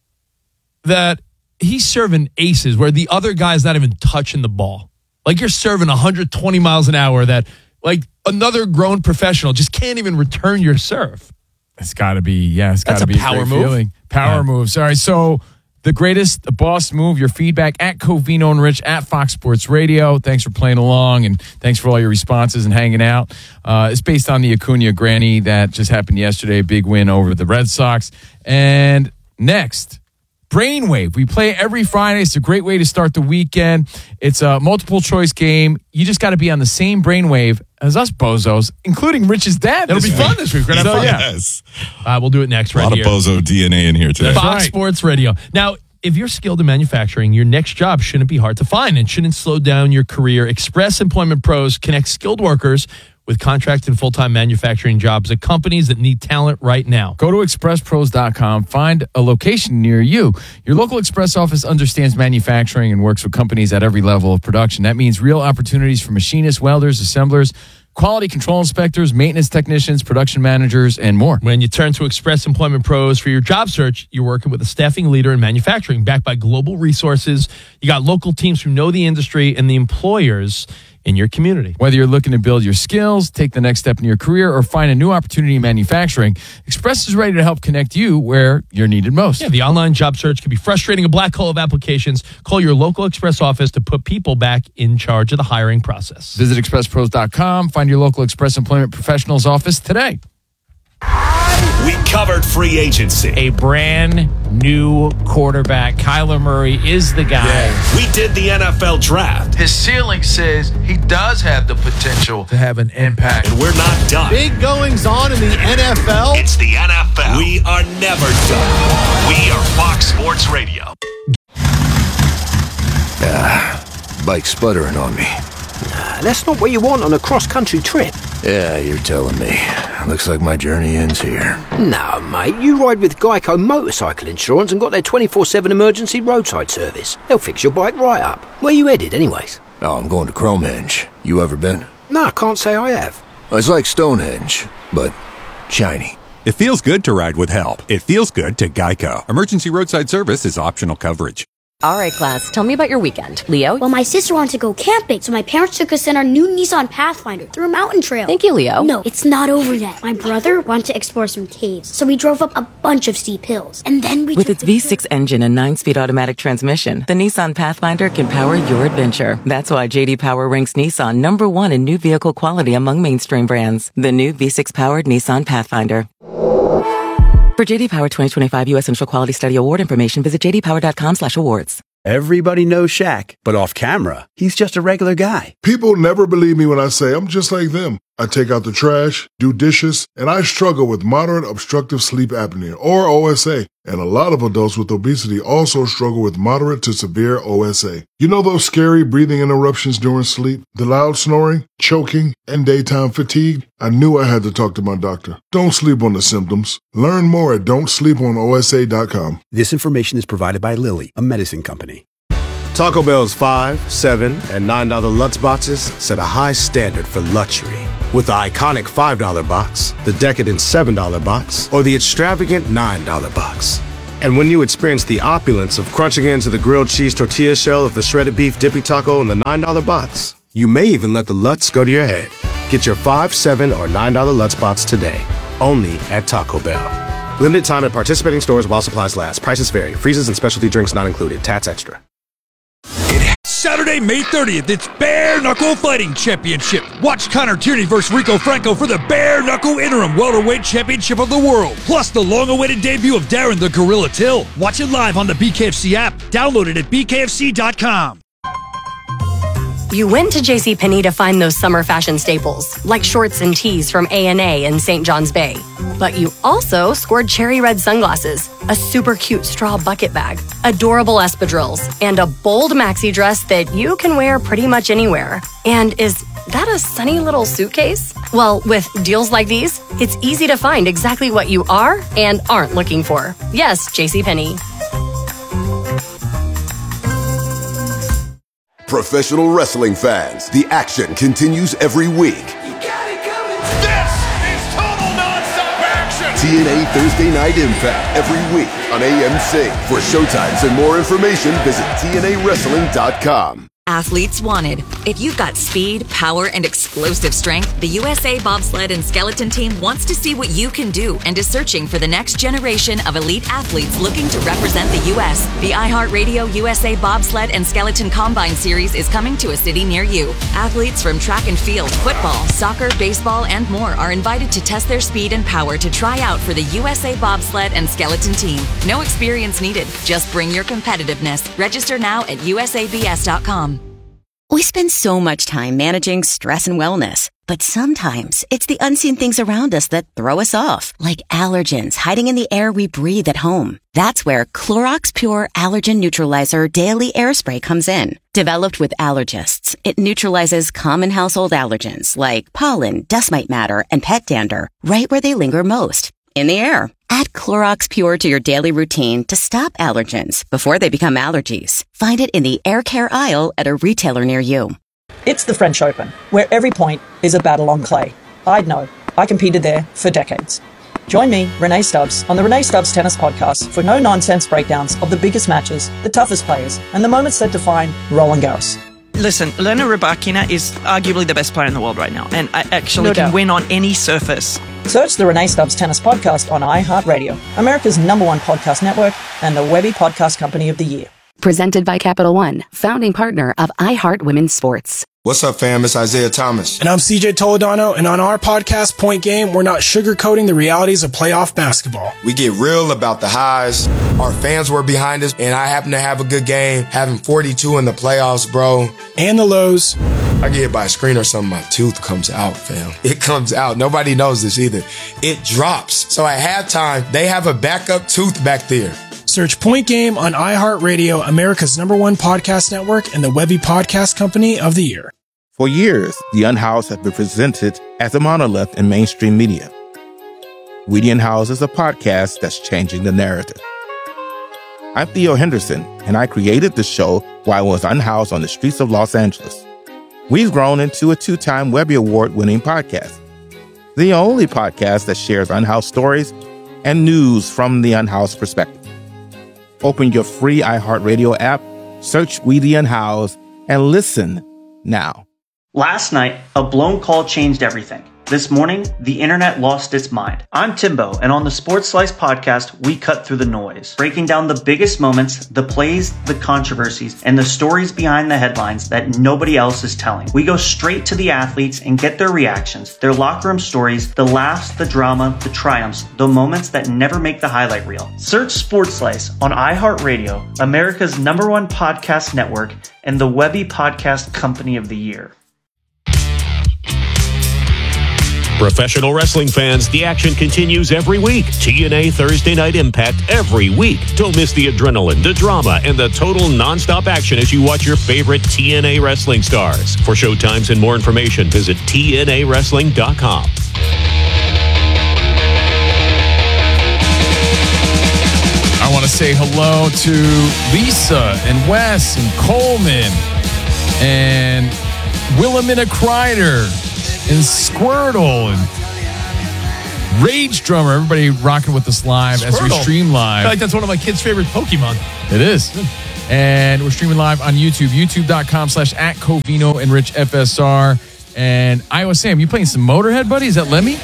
[SPEAKER 11] that he's serving aces where the other guy's not even touching the ball? Like, you're serving 120 miles an hour that, like, another grown professional just can't even return your serve.
[SPEAKER 8] It's got to be, it's got to be
[SPEAKER 11] a power move.
[SPEAKER 8] Feeling. Power moves. All right, so the greatest boss move, your feedback at Covino and Rich at Fox Sports Radio. Thanks for playing along, and thanks for all your responses and hanging out. It's based on the Acuna Granny that just happened yesterday, big win over the Red Sox. And next, Brainwave. We play every Friday. It's a great way to start the weekend. It's a multiple choice game. You just got to be on the same brainwave as us bozos, including Rich's dad.
[SPEAKER 11] It'll be fun this week. We're going to have fun.
[SPEAKER 5] Yes.
[SPEAKER 11] We'll do it next right here.
[SPEAKER 5] A lot of bozo DNA in here today.
[SPEAKER 11] Fox Sports Radio. Now, if you're skilled in manufacturing, your next job shouldn't be hard to find and shouldn't slow down your career. Express Employment Pros connect skilled workers with contract and full-time manufacturing jobs at companies that need talent right now.
[SPEAKER 8] Go to expresspros.com, find a location near you. Your local Express office understands manufacturing and works with companies at every level of production. That means real opportunities for machinists, welders, assemblers, quality control inspectors, maintenance technicians, production managers, and more.
[SPEAKER 11] When you turn to Express Employment Pros for your job search, you're working with a staffing leader in manufacturing backed by global resources. You got local teams who know the industry and the employers in your community.
[SPEAKER 8] Whether you're looking to build your skills, take the next step in your career, or find a new opportunity in manufacturing, Express is ready to help connect you where you're needed most.
[SPEAKER 11] Yeah, the online job search can be frustrating, a black hole of applications. Call your local Express office to put people back in charge of the hiring process.
[SPEAKER 8] Visit expresspros.com. Find your local Express Employment Professionals office today.
[SPEAKER 14] We covered free agency.
[SPEAKER 15] A brand new quarterback. Kyler Murray is the guy.
[SPEAKER 14] Yeah. We did the NFL draft.
[SPEAKER 16] His ceiling says he does have the potential to have an impact.
[SPEAKER 14] And we're not done.
[SPEAKER 17] Big goings on in the NFL.
[SPEAKER 14] It's the NFL. We are never done. We are Fox Sports Radio.
[SPEAKER 18] Bike sputtering on me.
[SPEAKER 19] That's not what you want on a cross-country trip.
[SPEAKER 18] Yeah, you're telling me. Looks like my journey ends here.
[SPEAKER 19] No, mate. You ride with Geico Motorcycle Insurance and got their 24/7 emergency roadside service. They'll fix your bike right up. Where you headed, anyways?
[SPEAKER 18] Oh, I'm going to Cromenge. You ever been?
[SPEAKER 19] No, I can't say I have.
[SPEAKER 18] It's like Stonehenge, but shiny.
[SPEAKER 20] It feels good to ride with help. It feels good to Geico. Emergency roadside service is optional coverage.
[SPEAKER 21] All right, class, tell me about your weekend. Leo?
[SPEAKER 22] Well, my sister wanted to go camping, so my parents took us in our new Nissan Pathfinder through a mountain trail.
[SPEAKER 21] Thank you, Leo.
[SPEAKER 22] No, it's not over yet. My brother wanted to explore some caves, so we drove up a bunch of steep hills. And then we
[SPEAKER 21] With its V6 engine and 9-speed automatic transmission, the Nissan Pathfinder can power your adventure. That's why J.D. Power ranks Nissan #1 in new vehicle quality among mainstream brands. The new V6-powered Nissan Pathfinder. For J.D. Power 2025 U.S. Central Quality Study Award information, visit jdpower.com/awards.
[SPEAKER 23] Everybody knows Shaq, but off camera, he's just a regular guy.
[SPEAKER 24] People never believe me when I say I'm just like them. I take out the trash, do dishes, and I struggle with moderate obstructive sleep apnea, or OSA. And a lot of adults with obesity also struggle with moderate to severe OSA. You know those scary breathing interruptions during sleep? The loud snoring, choking, and daytime fatigue? I knew I had to talk to my doctor. Don't sleep on the symptoms. Learn more at don'tsleeponosa.com.
[SPEAKER 23] This information is provided by Lilly, a medicine company.
[SPEAKER 25] Taco Bell's $5, $7, and $9 Lutz boxes set a high standard for luxury.
[SPEAKER 2] With the iconic $5 box, the decadent $7 box, or the extravagant $9 box. And when you experience the opulence of crunching into the grilled cheese tortilla shell of the shredded beef dippy taco in the $9 box, you may even let the Lutz go to your head. Get your $5, $7, or $9 Lutz box today, only at Taco Bell. Limited time at participating stores while supplies last. Prices vary. Freezes and specialty drinks not included. Tats extra.
[SPEAKER 3] Saturday, May 30th, it's Bare Knuckle Fighting Championship. Watch Connor Tierney versus Rico Franco for the Bare Knuckle Interim Welterweight Championship of the World. Plus the long-awaited debut of Darren the Gorilla Till. Watch it live on the BKFC app. Download it at bkfc.com.
[SPEAKER 4] You went to JCPenney to find those summer fashion staples, like shorts and tees from A&A in St. John's Bay. But you also scored cherry red sunglasses, a super cute straw bucket bag, adorable espadrilles, and a bold maxi dress that you can wear pretty much anywhere. And is that a sunny little suitcase? Well, with deals like these, it's easy to find exactly what you are and aren't looking for. Yes, JCPenney.
[SPEAKER 7] Professional wrestling fans, the action continues every week.
[SPEAKER 9] This is total nonstop action.
[SPEAKER 7] TNA Thursday Night Impact every week on AMC. For showtimes and more information, visit TNAWrestling.com.
[SPEAKER 25] Athletes wanted. If you've got speed, power, and explosive strength, the USA Bobsled and Skeleton Team wants to see what you can do and is searching for the next generation of elite athletes looking to represent the U.S. The iHeartRadio USA Bobsled and Skeleton Combine Series is coming to a city near you. Athletes from track and field, football, soccer, baseball, and more are invited to test their speed and power to try out for the USA Bobsled and Skeleton Team. No experience needed. Just bring your competitiveness. Register now at usabs.com.
[SPEAKER 26] We spend so much time managing stress and wellness, but sometimes it's the unseen things around us that throw us off, like allergens hiding in the air we breathe at home. That's where Clorox Pure Allergen Neutralizer Daily Air Spray comes in. Developed with allergists, it neutralizes common household allergens like pollen, dust mite matter, and pet dander right where they linger most, in the air. Add Clorox Pure to your daily routine to stop allergens before they become allergies. Find it in the air care aisle at a retailer near you.
[SPEAKER 27] It's the French Open, where every point is a battle on clay. I'd know. I competed there for decades. Join me, Renee Stubbs, on the Renee Stubbs Tennis Podcast for no-nonsense breakdowns of the biggest matches, the toughest players, and the moments that define Roland Garros.
[SPEAKER 28] Listen, Elena Rybakina is arguably the best player in the world right now, and I actually can win on any surface.
[SPEAKER 27] Search the Renee Stubbs Tennis Podcast on iHeartRadio, America's #1 podcast network, and the Webby Podcast Company of the Year.
[SPEAKER 29] Presented by Capital One, founding partner of iHeart Women's Sports.
[SPEAKER 30] What's up, fam? It's Isaiah Thomas.
[SPEAKER 31] And I'm CJ Toledano, and on our podcast, Point Game, we're not sugarcoating the realities of playoff basketball.
[SPEAKER 30] We get real about the highs. Our fans were behind us, and I happen to have a good game, having 42 in the playoffs, bro.
[SPEAKER 31] And the lows.
[SPEAKER 30] I get hit by a screen or something, my tooth comes out, fam. It comes out. Nobody knows this either. It drops. So at halftime, they have a backup tooth back there.
[SPEAKER 31] Search Point Game on iHeartRadio, America's #1 podcast network, and the Webby Podcast Company of the Year.
[SPEAKER 32] For years, The Unhoused has been presented as a monolith in mainstream media. We The Unhoused is a podcast that's changing the narrative. I'm Theo Henderson, and I created the show while I was unhoused on the streets of Los Angeles. We've grown into a 2-time Webby Award-winning podcast, the only podcast that shares unhoused stories and news from the unhoused perspective. Open your free iHeartRadio app, search We The Unhoused, and listen now.
[SPEAKER 33] Last night, a blown call changed everything. This morning, the internet lost its mind. I'm Timbo, and on the Sports Slice podcast, we cut through the noise, breaking down the biggest moments, the plays, the controversies, and the stories behind the headlines that nobody else is telling. We go straight to the athletes and get their reactions, their locker room stories, the laughs, the drama, the triumphs, the moments that never make the highlight reel. Search Sports Slice on iHeartRadio, America's #1 podcast network, and the Webby Podcast Company of the Year.
[SPEAKER 1] Professional wrestling fans, the action continues every week. TNA Thursday Night Impact every week. Don't miss the adrenaline, the drama, and the total nonstop action as you watch your favorite TNA wrestling stars. For showtimes and more information, visit TNAWrestling.com.
[SPEAKER 8] I want to say hello to Lisa and Wes and Coleman and Wilhelmina Kreider and Squirtle and Rage Drummer. Everybody rocking with us live as we stream live.
[SPEAKER 5] I feel like that's one of my kids' favorite Pokemon.
[SPEAKER 8] It is. And we're streaming live on YouTube, youtube.com/@Covino and Rich FSR. And Iowa Sam, you playing some Motorhead, buddy? Is that Lemmy?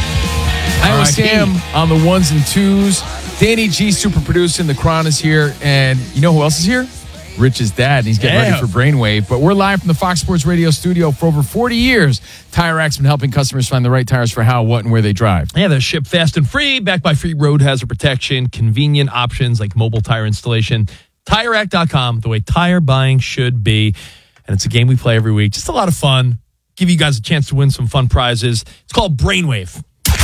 [SPEAKER 8] Iowa Sam on the ones and twos. Danny G, super producing. The Cron is here. And you know who else is here? Rich's dad, and he's getting ready for Brainwave. But we're live from the Fox Sports Radio studio. For over 40 years, Tire Rack's been helping customers find the right tires for how, what, and where they drive.
[SPEAKER 5] Yeah, they're shipped fast and free, backed by free road hazard protection, convenient options like mobile tire installation. TireRack.com, the way tire buying should be. And it's a game we play every week. Just a lot of fun. Give you guys a chance to win some fun prizes. It's called Brainwave.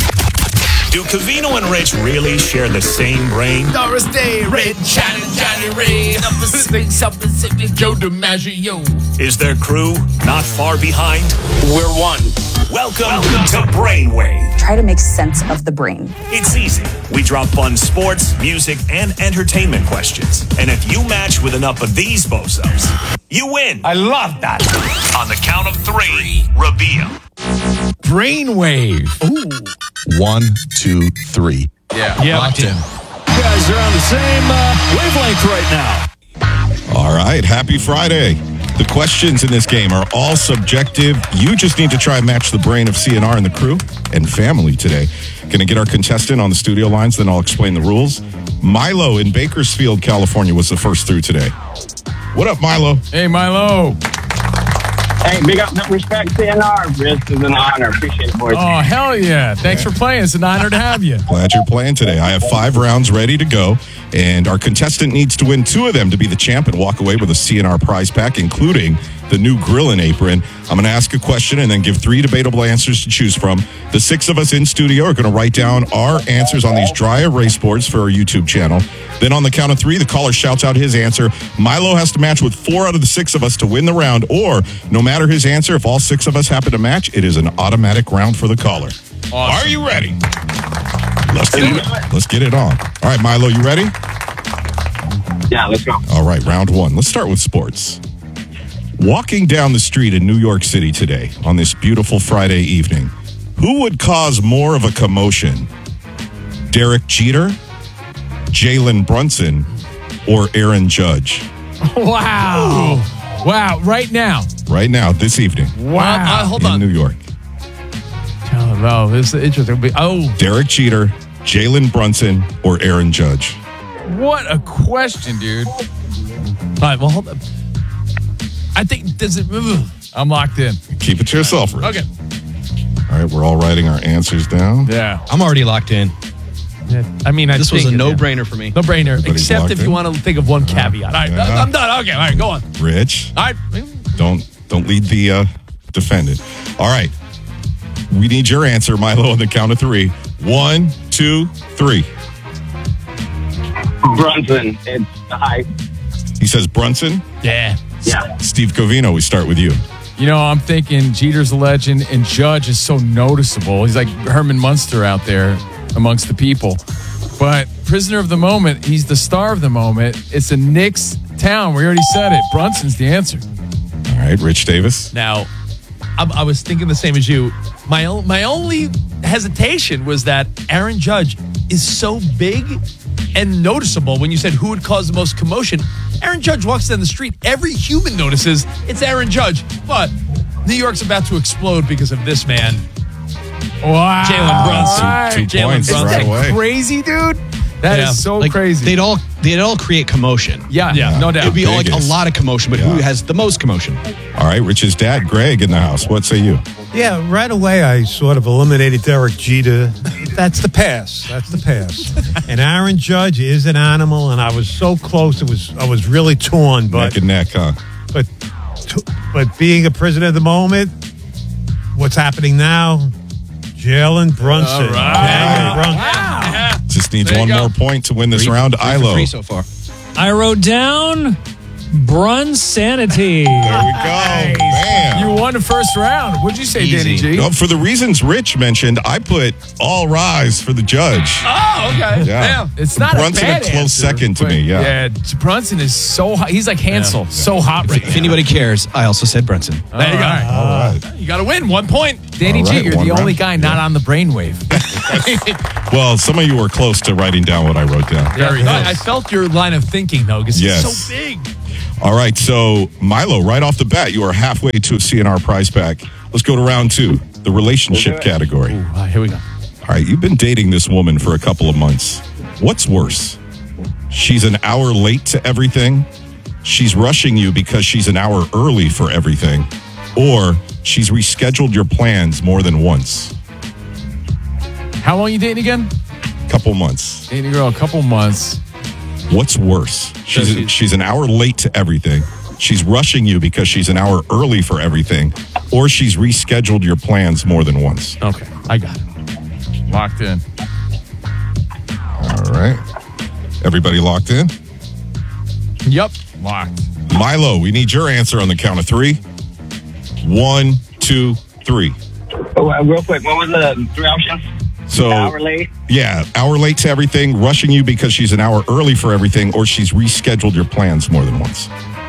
[SPEAKER 1] Do Covino and Rich really share the same brain?
[SPEAKER 8] Doris Day, Red, Johnny Ray, of the Pacific, Joe DiMaggio.
[SPEAKER 1] Is their crew not far behind?
[SPEAKER 6] We're one.
[SPEAKER 1] Welcome to Brainwave.
[SPEAKER 10] Try to make sense of the brain.
[SPEAKER 1] It's easy. We drop fun sports, music, and entertainment questions. And if you match with enough of these bozos, you win.
[SPEAKER 6] I love that.
[SPEAKER 1] On the count of three, reveal.
[SPEAKER 8] Brainwave.
[SPEAKER 6] Ooh.
[SPEAKER 11] 1, 2, 3.
[SPEAKER 8] Yeah, locked in.
[SPEAKER 5] You guys are on the same wavelength right now.
[SPEAKER 11] All right, happy Friday. The questions in this game are all subjective. You just need to try and match the brain of CNR and the crew and family today. Going to get our contestant on the studio lines, then I'll explain the rules. Milo in Bakersfield, California was the first through today. What up, Milo?
[SPEAKER 8] Hey, Milo.
[SPEAKER 6] Hey, big up, no respect, CNR. This is an honor. Appreciate it, boys.
[SPEAKER 8] Oh, hell yeah. Thanks for playing. It's an honor to have you.
[SPEAKER 11] Glad you're playing today. I have 5 rounds ready to go, and our contestant needs to win 2 of them to be the champ and walk away with a CNR prize pack, including the new grilling apron. I'm going to ask a question and then give 3 debatable answers to choose from. The 6 of us in studio are going to write down our answers on these dry erase boards for our YouTube channel. Then on the count of 3, the caller shouts out his answer. Milo has to match with 4 out of the 6 of us to win the round, or no matter his answer, if all 6 of us happen to match, it is an automatic round for the caller.
[SPEAKER 8] Awesome.
[SPEAKER 11] Are you ready? Let's get it on. All right, Milo, you ready?
[SPEAKER 6] Yeah, let's go.
[SPEAKER 11] All right, round 1. Let's start with sports. Walking down the street in New York City today on this beautiful Friday evening, who would cause more of a commotion? Derek Jeter, Jalen Brunson, or Aaron Judge?
[SPEAKER 8] Wow. Wow, right now.
[SPEAKER 11] Right now, this evening.
[SPEAKER 8] Wow.
[SPEAKER 5] Hold on.
[SPEAKER 11] In New York.
[SPEAKER 8] Oh, no, this is interesting.
[SPEAKER 11] Derek Jeter, Jalen Brunson, or Aaron Judge?
[SPEAKER 8] What a question, dude.
[SPEAKER 5] All right, well, hold on. I think, I'm locked in.
[SPEAKER 11] Keep it to yourself, Rich.
[SPEAKER 5] Okay.
[SPEAKER 11] All right, we're all writing our answers down.
[SPEAKER 8] Yeah.
[SPEAKER 12] I'm already locked in.
[SPEAKER 5] Yeah. I mean,
[SPEAKER 12] this was a no-brainer for me.
[SPEAKER 5] No-brainer,
[SPEAKER 11] Everybody's
[SPEAKER 5] except if you want to think of one caveat. All right, I'm done. Okay, all right, go on.
[SPEAKER 11] Rich.
[SPEAKER 5] All right.
[SPEAKER 11] Don't lead the defendant. All right. We need your answer, Milo, on the count of 3. 1, 2, 3.
[SPEAKER 6] Brunson. It's high.
[SPEAKER 11] He says Brunson?
[SPEAKER 5] Yeah.
[SPEAKER 11] Steve Covino, we start with you.
[SPEAKER 8] You know, I'm thinking Jeter's a legend and Judge is so noticeable. He's like Herman Munster out there amongst the people. But prisoner of the moment, he's the star of the moment. It's a Knicks town. We already said it. Brunson's the answer.
[SPEAKER 11] All right, Rich Davis.
[SPEAKER 5] Now, I was thinking the same as you. My only hesitation was that Aaron Judge is so big and noticeable. When you said who would cause the most commotion, Aaron Judge walks down the street. Every human notices it's Aaron Judge. But New York's about to explode because of this man.
[SPEAKER 8] Wow.
[SPEAKER 5] Jalen Brunson.
[SPEAKER 11] 2 points
[SPEAKER 8] Isn't
[SPEAKER 11] right
[SPEAKER 8] that
[SPEAKER 11] away.
[SPEAKER 8] Crazy, dude? That is so crazy.
[SPEAKER 12] They'd all create commotion.
[SPEAKER 8] Yeah, no doubt.
[SPEAKER 12] It'd be like a lot of commotion, but who has the most commotion?
[SPEAKER 11] All right, Rich's dad, Greg, in the house. What say you?
[SPEAKER 13] Yeah, right away I sort of eliminated Derek Jeter. That's the pass. And Aaron Judge is an animal, and I was so close. I was really torn. But,
[SPEAKER 11] Neck and neck, huh?
[SPEAKER 13] But being a prisoner of the moment, what's happening now? Jalen Brunson.
[SPEAKER 11] All right.
[SPEAKER 8] Wow.
[SPEAKER 11] Just needs one more point to win this round. Ilo.
[SPEAKER 12] 3 so far.
[SPEAKER 14] I wrote down Brunsanity.
[SPEAKER 11] There we go.
[SPEAKER 8] You won the first round. What'd you say,
[SPEAKER 12] Easy.
[SPEAKER 8] Danny G?
[SPEAKER 11] Well, for the reasons Rich mentioned, I put all rise for the judge.
[SPEAKER 5] Oh, okay.
[SPEAKER 11] Yeah.
[SPEAKER 8] It's not
[SPEAKER 11] Brunson
[SPEAKER 8] a bad
[SPEAKER 11] a close
[SPEAKER 8] answer,
[SPEAKER 11] second to
[SPEAKER 8] but
[SPEAKER 11] me, yeah.
[SPEAKER 8] Yeah, Brunson is so hot. He's like Hansel, so hot right now.
[SPEAKER 12] If anybody cares, I also said Brunson.
[SPEAKER 8] There you go.
[SPEAKER 11] All right.
[SPEAKER 5] You got to win 1 point.
[SPEAKER 8] Danny
[SPEAKER 11] All
[SPEAKER 8] G,
[SPEAKER 11] right,
[SPEAKER 8] you're
[SPEAKER 11] one
[SPEAKER 8] the only
[SPEAKER 11] round.
[SPEAKER 8] guy not on the brainwave.
[SPEAKER 11] Well, some of you were close to writing down what I wrote down.
[SPEAKER 5] I felt your line of thinking, though, because
[SPEAKER 11] Yes.
[SPEAKER 5] it's so big.
[SPEAKER 11] All right, so Milo, right off the bat, you are halfway to a CNR prize pack. Let's go to round 2, the relationship category.
[SPEAKER 5] Here we go.
[SPEAKER 11] All right, you've been dating this woman for a couple of months. What's worse? She's an hour late to everything. She's rushing you because she's an hour early for everything. Or she's rescheduled your plans more than once.
[SPEAKER 8] How long you dating again?
[SPEAKER 11] Couple months.
[SPEAKER 8] Dating a girl a couple months.
[SPEAKER 11] What's worse? She's an hour late to everything. She's rushing you because she's an hour early for everything. Or she's rescheduled your plans more than once.
[SPEAKER 5] Okay, I got it.
[SPEAKER 8] Locked in.
[SPEAKER 11] All right. Everybody locked in?
[SPEAKER 8] Yep. Locked.
[SPEAKER 11] Milo, we need your answer on the count of 3. 1, 2, 3.
[SPEAKER 6] Oh, real quick, what was the 3 options?
[SPEAKER 11] So,
[SPEAKER 6] Hour late?
[SPEAKER 11] Yeah, hour late to everything, rushing you because she's an hour early for everything, or she's rescheduled your plans more than once.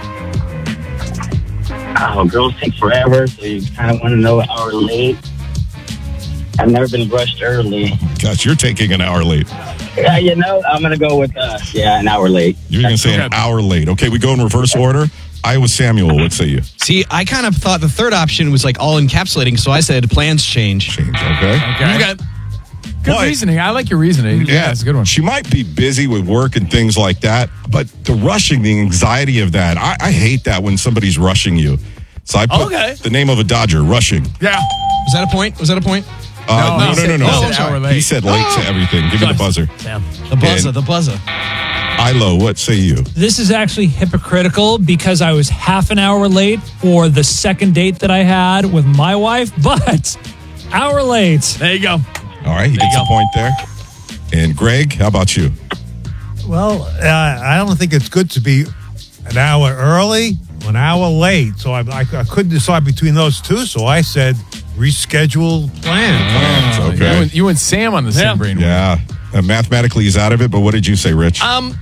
[SPEAKER 6] Oh, girls take forever, so you kind of want to know an hour late. I've never been rushed early.
[SPEAKER 11] Gosh, you're taking an hour late.
[SPEAKER 6] Yeah, you know, I'm going to go with, an hour late.
[SPEAKER 11] You're going to say an hour late. Okay, we go in reverse order. Iowa Samuel, what say you?
[SPEAKER 12] See, I kind of thought the third option was like all encapsulating, so I said plans change.
[SPEAKER 11] Okay.
[SPEAKER 8] Good reasoning. I like your reasoning. Yeah, it's a good one.
[SPEAKER 11] She might be busy with work and things like that, but the rushing, the anxiety of that, I hate that when somebody's rushing you. So I put the name of a Dodger, rushing.
[SPEAKER 5] Yeah.
[SPEAKER 12] Was that a point? Was that a point?
[SPEAKER 11] No.
[SPEAKER 12] He said hour late.
[SPEAKER 11] He said late to everything. Give me the buzzer.
[SPEAKER 12] The buzzer.
[SPEAKER 11] Ilo, what say you?
[SPEAKER 2] This is actually hypocritical because I was half an hour late for the second date that I had with my wife, but hour late.
[SPEAKER 5] There you go.
[SPEAKER 11] All right, he gets a point there. And Greg, how about you?
[SPEAKER 13] Well, I don't think it's good to be an hour early or an hour late. So I couldn't decide between those two. So I said reschedule plans.
[SPEAKER 11] Okay.
[SPEAKER 8] You and Sam on the same brain.
[SPEAKER 11] Yeah. Mathematically, he's out of it, but what did you say, Rich?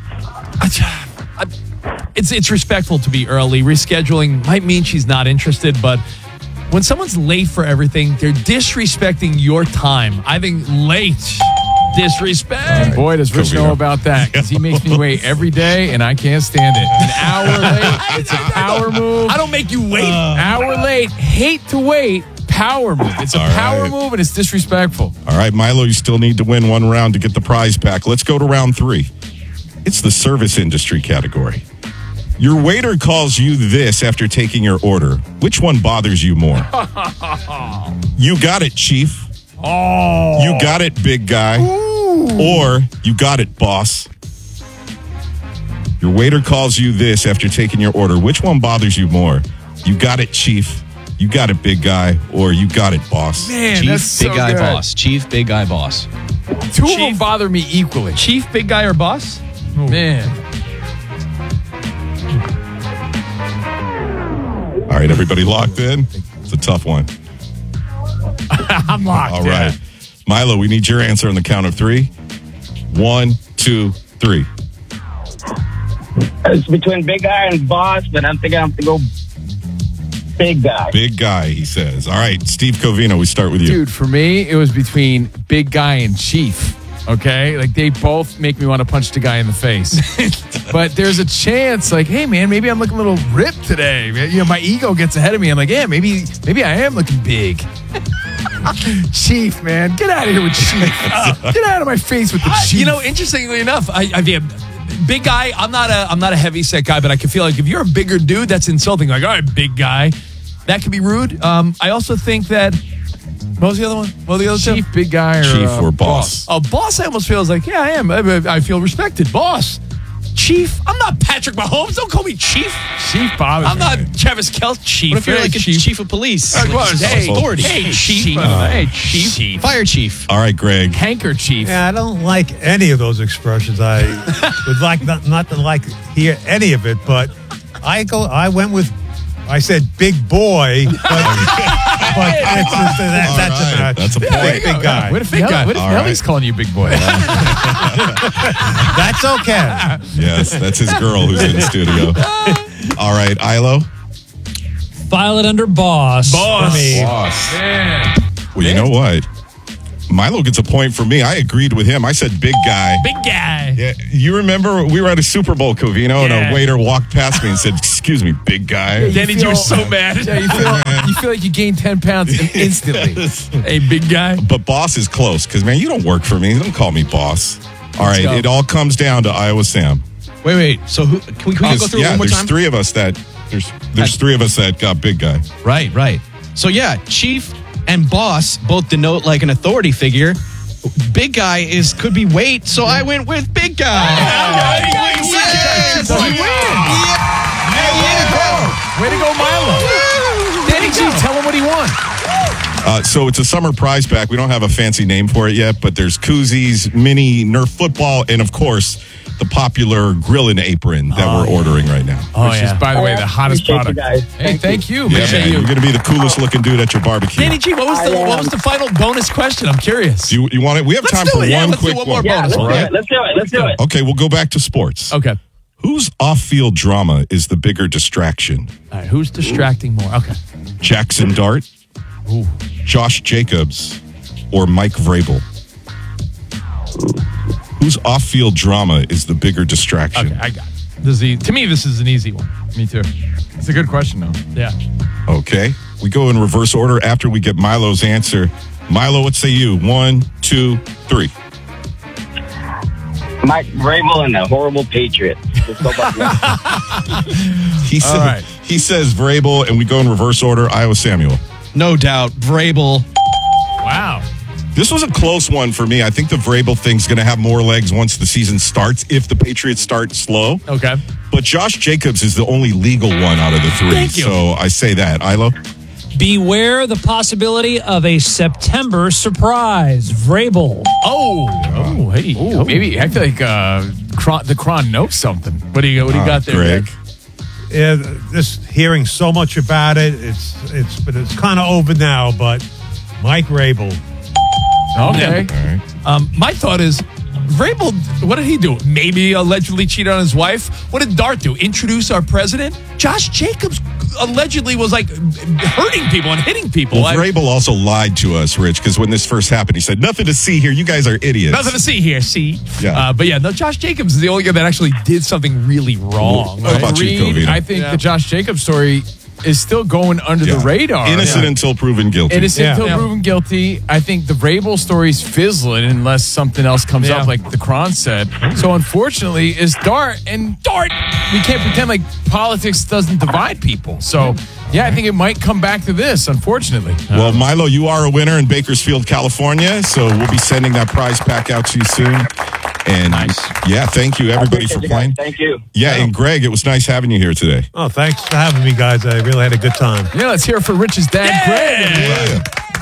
[SPEAKER 5] It's respectful to be early. Rescheduling might mean she's not interested, but when someone's late for everything, they're disrespecting your time. I think late disrespect.
[SPEAKER 8] Boy, does Rich know about that, because he makes me wait every day, and I can't stand it. An hour late, it's a power move.
[SPEAKER 5] I don't make you wait.
[SPEAKER 8] Hour late, hate to wait, power move. It's a power move, and it's disrespectful.
[SPEAKER 11] All right, Milo, you still need to win one round to get the prize pack. Let's go to round 3. It's the service industry category. Your waiter calls you this after taking your order. Which one bothers you more? You got it, Chief.
[SPEAKER 8] Oh.
[SPEAKER 11] You got it, big guy.
[SPEAKER 8] Ooh.
[SPEAKER 11] Or you got it, boss. Your waiter calls you this after taking your order. Which one bothers you more? You got it, Chief. You got it, big guy. Or you got it, boss.
[SPEAKER 8] Man,
[SPEAKER 12] Chief,
[SPEAKER 8] that's so
[SPEAKER 12] big guy,
[SPEAKER 8] good.
[SPEAKER 12] boss. Chief, big guy, boss.
[SPEAKER 8] Two of them bother me equally.
[SPEAKER 5] Chief, big guy, or boss?
[SPEAKER 8] Oh. Man.
[SPEAKER 11] All right, everybody locked in? It's a tough one.
[SPEAKER 8] I'm locked.
[SPEAKER 11] All right. Milo, we need your answer on the count of 3. 1, 2, 3.
[SPEAKER 6] It's between big guy and boss, but I'm thinking I have to go big guy.
[SPEAKER 11] Big guy, he says. All right, Steve Covino, we start with you.
[SPEAKER 8] Dude, for me, it was between big guy and chief. Okay? Like, they both make me want to punch the guy in the face. But there's a chance, like, hey, man, maybe I'm looking a little ripped today. You know, my ego gets ahead of me. I'm like, yeah, maybe I am looking big. Chief, man. Get out of here with Chief. Get out of my face with the Chief.
[SPEAKER 5] You know, interestingly enough, I big guy, I'm not a heavy set guy, but I can feel like if you're a bigger dude, that's insulting. Like, all right, big guy. That could be rude. I also think that, what was the other one? What were the other
[SPEAKER 8] Chief,
[SPEAKER 5] two?
[SPEAKER 8] big guy,
[SPEAKER 11] or boss?
[SPEAKER 5] Oh, boss, I almost feels like, yeah, I am. I feel respected. Boss. Chief, I'm not Patrick Mahomes. Don't call me Chief.
[SPEAKER 8] Chief bothers
[SPEAKER 5] I'm not Travis Kelce. Chief.
[SPEAKER 12] What if you're
[SPEAKER 5] Hey,
[SPEAKER 12] like a chief of police?
[SPEAKER 5] Hey,
[SPEAKER 12] authority.
[SPEAKER 5] Hey, Chief.
[SPEAKER 8] Hey, Chief.
[SPEAKER 12] Fire chief.
[SPEAKER 11] All right, Greg.
[SPEAKER 8] Handkerchief.
[SPEAKER 13] Yeah, I don't like any of those expressions. I would like not to hear any of it, but I went with I said big boy, but
[SPEAKER 11] That's a point.
[SPEAKER 13] Big guy.
[SPEAKER 8] What if Nelly's calling you big boy?
[SPEAKER 13] That's okay.
[SPEAKER 11] Yes, that's his girl who's in the studio. All right, Ilo.
[SPEAKER 2] File it under boss. For me.
[SPEAKER 11] Boss. Well, you know what? Milo gets a point for me. I agreed with him. I said big guy.
[SPEAKER 5] Big guy.
[SPEAKER 11] Yeah, you remember we were at a Super Bowl, Covino, and a waiter walked past me and said, "Excuse me, big guy."
[SPEAKER 5] Danny, you were so mad.
[SPEAKER 8] Yeah, you feel like you gained 10 pounds instantly.
[SPEAKER 5] Hey, big guy.
[SPEAKER 11] But boss is close because, man, you don't work for me. Don't call me boss. All right, it all comes down to Iowa Sam.
[SPEAKER 12] Wait. So who can we go through it one more time?
[SPEAKER 11] There's three of us that got big guy.
[SPEAKER 12] Right. So yeah, Chief and boss both denote like an authority figure. Big guy could be weight, so I went with big guy.
[SPEAKER 8] Way to go, Milo. Danny G, tell him what he won.
[SPEAKER 11] So it's a summer prize pack. We don't have a fancy name for it yet, but there's koozies, mini Nerf football, and of course, the popular Grillin' Apron that we're ordering right now.
[SPEAKER 8] Which is, by the way, the hottest product. Hey, thank you.
[SPEAKER 11] Yeah, man, you're going to be the coolest looking dude at your barbecue.
[SPEAKER 5] Danny G, what was the final bonus question? I'm curious.
[SPEAKER 11] Do you want it? We have time for one quick one.
[SPEAKER 30] Let's do it.
[SPEAKER 11] Okay, we'll go back to sports.
[SPEAKER 5] Okay.
[SPEAKER 11] Whose off-field drama is the bigger distraction?
[SPEAKER 5] All right, who's distracting more? Okay.
[SPEAKER 11] Jackson Dart, Josh Jacobs, or Mike Vrabel? Whose off-field drama is the bigger distraction?
[SPEAKER 5] Okay, I got it. To me, this is an easy one.
[SPEAKER 8] Me too. It's a good question, though.
[SPEAKER 5] Yeah.
[SPEAKER 11] Okay. We go in reverse order after we get Milo's answer. Milo, what say you? 1, 2, 3.
[SPEAKER 6] Mike Vrabel and the horrible Patriots. Let's go back.
[SPEAKER 11] He says Vrabel, and we go in reverse order. Iowa Samuel.
[SPEAKER 12] No doubt, Vrabel.
[SPEAKER 5] Wow.
[SPEAKER 11] This was a close one for me. I think the Vrabel thing's going to have more legs once the season starts, if the Patriots start slow.
[SPEAKER 5] Okay.
[SPEAKER 11] But Josh Jacobs is the only legal one out of the three.
[SPEAKER 5] Thank you.
[SPEAKER 11] So I say that. Ilo?
[SPEAKER 2] Beware the possibility of a September surprise. Vrabel.
[SPEAKER 5] Oh, hey.
[SPEAKER 8] Ooh, maybe. I feel like the Cron knows something.
[SPEAKER 5] What do you got there,
[SPEAKER 11] Greg?
[SPEAKER 13] Yeah, just hearing so much about it, it's kind of over now. But Mike Vrabel.
[SPEAKER 8] Okay.
[SPEAKER 11] All right.
[SPEAKER 5] My thought is, Vrabel, what did he do? Maybe allegedly cheat on his wife. What did Dart do? Introduce our president? Josh Jacobs allegedly was like hurting people and hitting people.
[SPEAKER 11] Well, Vrabel also lied to us, Rich, because when this first happened, he said, "Nothing to see here. You guys are idiots."
[SPEAKER 5] Nothing to see here, see?
[SPEAKER 11] Yeah.
[SPEAKER 5] But yeah, no, Josh Jacobs is the only guy that actually did something really wrong.
[SPEAKER 11] What about you, Covino?
[SPEAKER 8] I think the Josh Jacobs story is still going under the radar.
[SPEAKER 11] Innocent until proven guilty.
[SPEAKER 8] Innocent until proven guilty. I think the Vrabel story's fizzling unless something else comes up, like the Cron said. So unfortunately, it's Dart. And Dart, we can't pretend like politics doesn't divide people. So yeah, I think it might come back to this, unfortunately.
[SPEAKER 11] Well, Milo, you are a winner in Bakersfield, California. So we'll be sending that prize pack out to you soon. And yeah, thank you everybody for playing.
[SPEAKER 6] Thank you.
[SPEAKER 11] Yeah, and Greg, it was nice having you here today.
[SPEAKER 13] Oh, thanks for having me, guys. I really had a good time.
[SPEAKER 8] Yeah, let's hear it for Rich's dad, Greg.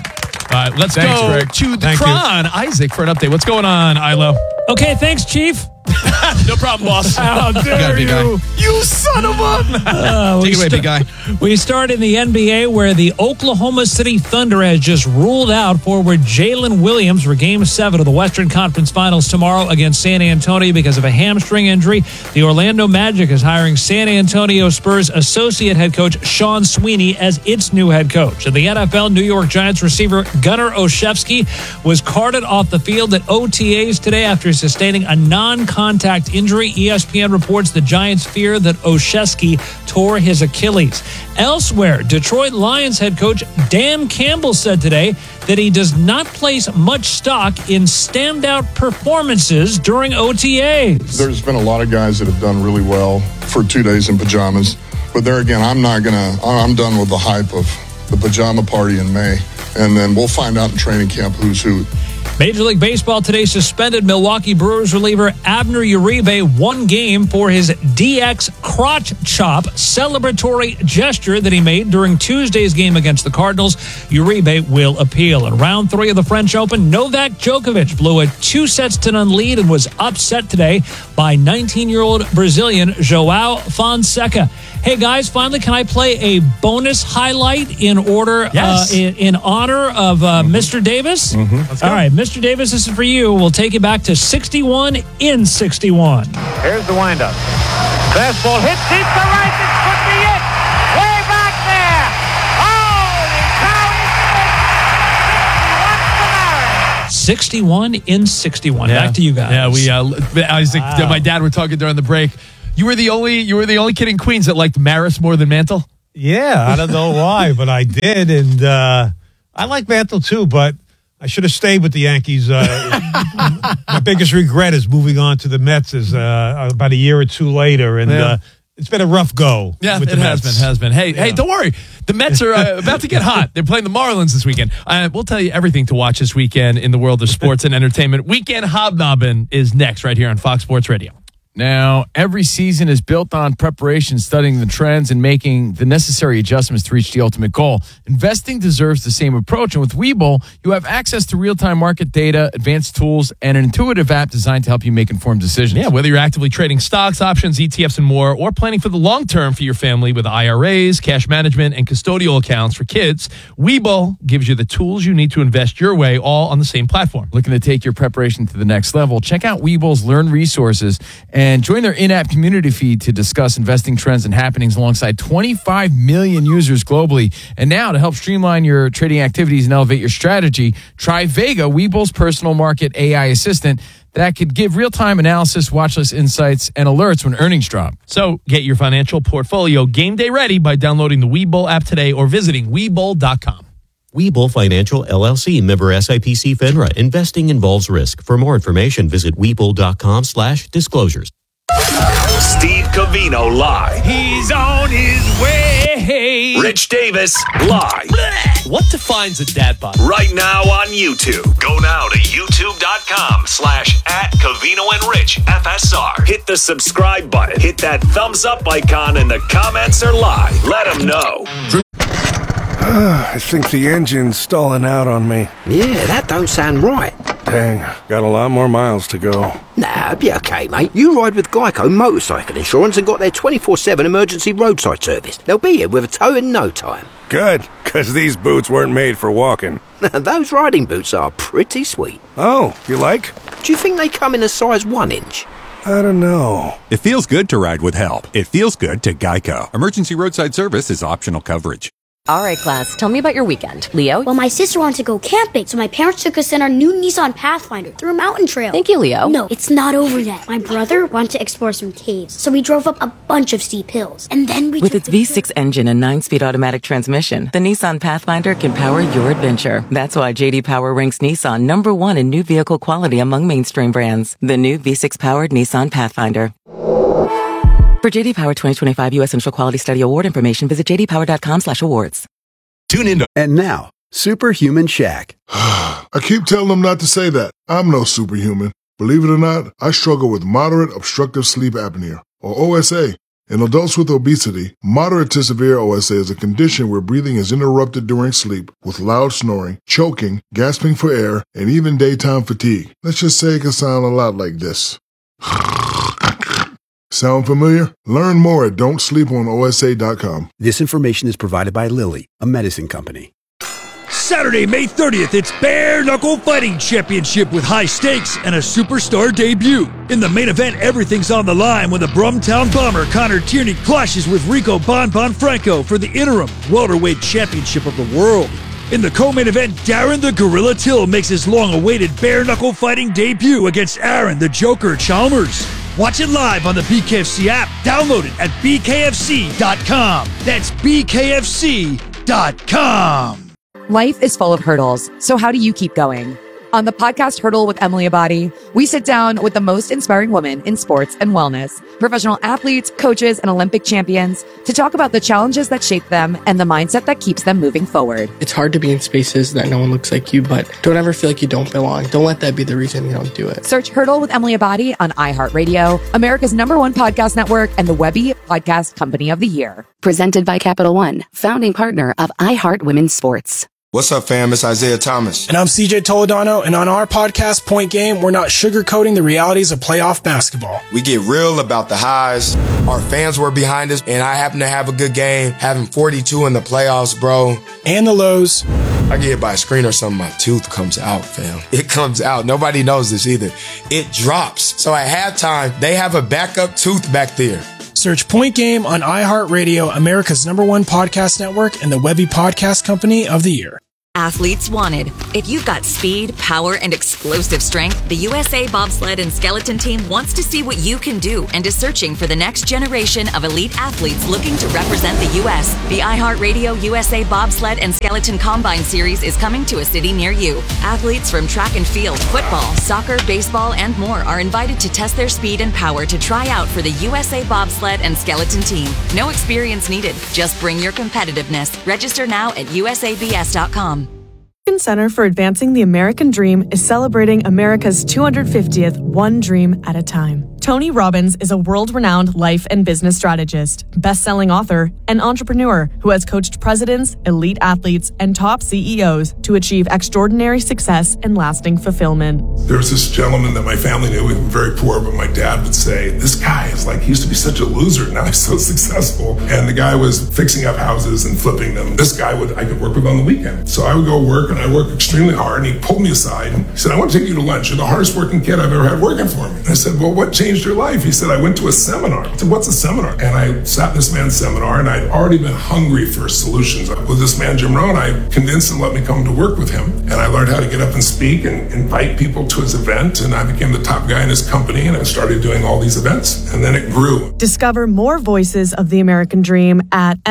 [SPEAKER 5] All right, let's
[SPEAKER 8] Thanks,
[SPEAKER 5] go
[SPEAKER 8] Greg.
[SPEAKER 5] to the Cron. Isaac for an update. What's going on, Ilo?
[SPEAKER 2] Okay, thanks, Chief.
[SPEAKER 5] No problem, boss.
[SPEAKER 2] How dare you?
[SPEAKER 5] You son of a...
[SPEAKER 12] Take it away, big guy.
[SPEAKER 2] We start in the NBA, where the Oklahoma City Thunder has just ruled out forward Jalen Williams for Game 7 of the Western Conference Finals tomorrow against San Antonio because of a hamstring injury. The Orlando Magic is hiring San Antonio Spurs associate head coach Sean Sweeney as its new head coach. In the NFL, New York Giants receiver Gunnar Olszewski was carted off the field at OTAs today after sustaining a non-contact injury. ESPN reports the Giants fear that Olszewski tore his Achilles. Elsewhere, Detroit Lions head coach Dan Campbell said today that he does not place much stock in standout performances during OTAs.
[SPEAKER 3] There's been a lot of guys that have done really well for 2 days in pajamas. But there again, I'm done with the hype of the pajama party in May. And then we'll find out in training camp who's who.
[SPEAKER 2] Major League Baseball today suspended Milwaukee Brewers reliever Abner Uribe 1 game for his DX crotch chop celebratory gesture that he made during Tuesday's game against the Cardinals. Uribe will appeal. In round 3 of the French Open, Novak Djokovic blew a 2-0 lead and was upset today by 19-year-old Brazilian João Fonseca. Hey, guys, finally, can I play a bonus highlight in order,
[SPEAKER 5] Yes.
[SPEAKER 2] in honor of Mr. Davis?
[SPEAKER 5] Let's go.
[SPEAKER 2] All right, Mr. Davis, this is for you. We'll take you back to 61 in 61.
[SPEAKER 4] Here's the windup. Fastball hit deep to right. This could be it. Way back there. Holy cow.
[SPEAKER 2] 61 in 61. Back to you guys.
[SPEAKER 5] Yeah, Isaac, my dad were talking during the break. You were the only kid in Queens that liked Maris more than Mantle?
[SPEAKER 13] Yeah, I don't know why, but I did, and I like Mantle too, but I should have stayed with the Yankees. My biggest regret is moving on to the Mets is about a year or two later, and it's been a rough go.
[SPEAKER 5] Yeah,
[SPEAKER 13] with
[SPEAKER 5] it
[SPEAKER 13] the
[SPEAKER 5] has
[SPEAKER 13] Mets.
[SPEAKER 5] been. Hey, don't worry. The Mets are about to get hot. They're playing the Marlins this weekend. We'll tell you everything to watch this weekend in the world of sports and entertainment. Weekend Hobnobbing is next right here on Fox Sports Radio.
[SPEAKER 8] Now, every season is built on preparation, studying the trends, and making the necessary adjustments to reach the ultimate goal. Investing deserves the same approach, and with Webull, you have access to real-time market data, advanced tools, and an intuitive app designed to help you make informed decisions.
[SPEAKER 5] Yeah, whether you're actively trading stocks, options, ETFs, and more, or planning for the long term for your family with IRAs, cash management, and custodial accounts for kids, Webull gives you the tools you need to invest your way, all on the same platform.
[SPEAKER 8] Looking to take your preparation to the next level? Check out Webull's Learn resources and join their in-app community feed to discuss investing trends and happenings alongside 25 million users globally. And now, to help streamline your trading activities and elevate your strategy, try Vega, Webull's personal market AI assistant that could give real-time analysis, watch list insights, and alerts when earnings drop.
[SPEAKER 5] So get your financial portfolio game day ready by downloading the Webull app today or visiting Webull.com.
[SPEAKER 9] Webull Financial LLC, member SIPC FINRA. Investing involves risk. For more information, visit Webull.com/disclosures.
[SPEAKER 1] Steve Covino live.
[SPEAKER 5] He's on his way.
[SPEAKER 1] Rich Davis live.
[SPEAKER 5] What defines a dad bod?
[SPEAKER 1] Right now on YouTube. Go now to youtube.com/@CovinoandRichFSR. Hit the subscribe button. Hit that thumbs up icon and the comments are live. Let them know.
[SPEAKER 14] I think the engine's stalling out on me.
[SPEAKER 15] Yeah, that don't sound right.
[SPEAKER 14] Dang, got a lot more miles to go.
[SPEAKER 15] Nah, it'll be okay, mate. You ride with Geico Motorcycle Insurance and got their 24/7 emergency roadside service. They'll be here with a tow in no time.
[SPEAKER 14] Good, because these boots weren't made for walking.
[SPEAKER 15] Those riding boots are pretty sweet.
[SPEAKER 14] Oh, you like?
[SPEAKER 15] Do you think they come in a size 1 inch?
[SPEAKER 14] I don't know.
[SPEAKER 16] It feels good to ride with help. It feels good to Geico. Emergency roadside service is optional coverage.
[SPEAKER 17] All right, class, tell me about your weekend. Leo?
[SPEAKER 18] Well, my sister wanted to go camping, so my parents took us in our new Nissan Pathfinder through a mountain trail.
[SPEAKER 17] Thank you, Leo.
[SPEAKER 18] No, it's not over yet. My brother wanted to explore some caves, so we drove up a bunch of steep hills. And then we
[SPEAKER 17] With its V6 engine and 9-speed automatic transmission, the Nissan Pathfinder can power your adventure. That's why J.D. Power ranks Nissan #1 in new vehicle quality among mainstream brands. The new V6-powered Nissan Pathfinder. For J.D. Power 2025 U.S. Central Quality Study Award information, visit jdpower.com/awards.
[SPEAKER 16] Tune in.
[SPEAKER 19] And now, Superhuman Shaq.
[SPEAKER 20] I keep telling them not to say that. I'm no superhuman. Believe it or not, I struggle with moderate obstructive sleep apnea, or OSA. In adults with obesity, moderate to severe OSA is a condition where breathing is interrupted during sleep with loud snoring, choking, gasping for air, and even daytime fatigue. Let's just say it can sound a lot like this. Sound familiar? Learn more at don'tsleeponosa.com.
[SPEAKER 19] This information is provided by Lilly, a medicine company.
[SPEAKER 21] Saturday, May 30th, it's Bare Knuckle Fighting Championship with high stakes and a superstar debut. In the main event, everything's on the line when the Brumtown Bomber Connor Tierney clashes with Rico Bon Franco for the interim welterweight championship of the world. In the co-main event, Darren the Gorilla Till makes his long-awaited bare knuckle fighting debut against Aaron the Joker Chalmers. Watch it live on the BKFC app. Download it at bkfc.com. That's bkfc.com.
[SPEAKER 22] Life is full of hurdles, so how do you keep going? On the podcast Hurdle with Emily Abadi, we sit down with the most inspiring women in sports and wellness, professional athletes, coaches, and Olympic champions to talk about the challenges that shape them and the mindset that keeps them moving forward.
[SPEAKER 23] It's hard to be in spaces that no one looks like you, but don't ever feel like you don't belong. Don't let that be the reason you don't do it.
[SPEAKER 22] Search Hurdle with Emily Abadi on iHeartRadio, America's #1 podcast network, and the Webby Podcast Company of the Year.
[SPEAKER 29] Presented by Capital One, founding partner of iHeart Women's Sports.
[SPEAKER 6] What's up, fam? It's Isaiah Thomas.
[SPEAKER 7] And I'm CJ Toledano, and on our podcast, Point Game, we're not sugarcoating the realities of playoff basketball.
[SPEAKER 6] We get real about the highs. Our fans were behind us, and I happen to have a good game, having 42 in the playoffs, bro.
[SPEAKER 7] And the lows.
[SPEAKER 6] I get hit by a screen or something, my tooth comes out, fam. It comes out. Nobody knows this either. It drops. So at halftime, they have a backup tooth back there.
[SPEAKER 7] Search Point Game on iHeartRadio, America's #1 podcast network, and the Webby Podcast Company of the Year.
[SPEAKER 10] Athletes wanted. If you've got speed, power, and explosive strength, the USA Bobsled and Skeleton Team wants to see what you can do and is searching for the next generation of elite athletes looking to represent the U.S. The iHeartRadio USA Bobsled and Skeleton Combine Series is coming to a city near you. Athletes from track and field, football, soccer, baseball, and more are invited to test their speed and power to try out for the USA Bobsled and Skeleton Team. No experience needed. Just bring your competitiveness. Register now at usabs.com.
[SPEAKER 11] American Center for Advancing the American Dream is celebrating America's 250th One Dream at a Time. Tony Robbins is a world-renowned life and business strategist, best-selling author, and entrepreneur who has coached presidents, elite athletes, and top CEOs to achieve extraordinary success and lasting fulfillment.
[SPEAKER 20] There was this gentleman that my family knew, he was very poor, but my dad would say, this guy is like, he used to be such a loser, now he's so successful. And the guy was fixing up houses and flipping them. This guy I could work with on the weekend. So I would go work, and I worked extremely hard, and he pulled me aside, and he said, I want to take you to lunch. You're the hardest working kid I've ever had working for me. And I said, well, what changed your life? He said, I went to a seminar. I said, what's a seminar? And I sat in this man's seminar, and I'd already been hungry for solutions. With this man, Jim Rohn, I convinced him to let me come to work with him. And I learned how to get up and speak and invite people to his event. And I became the top guy in his company, and I started doing all these events. And then it grew.
[SPEAKER 11] Discover more voices of the American Dream at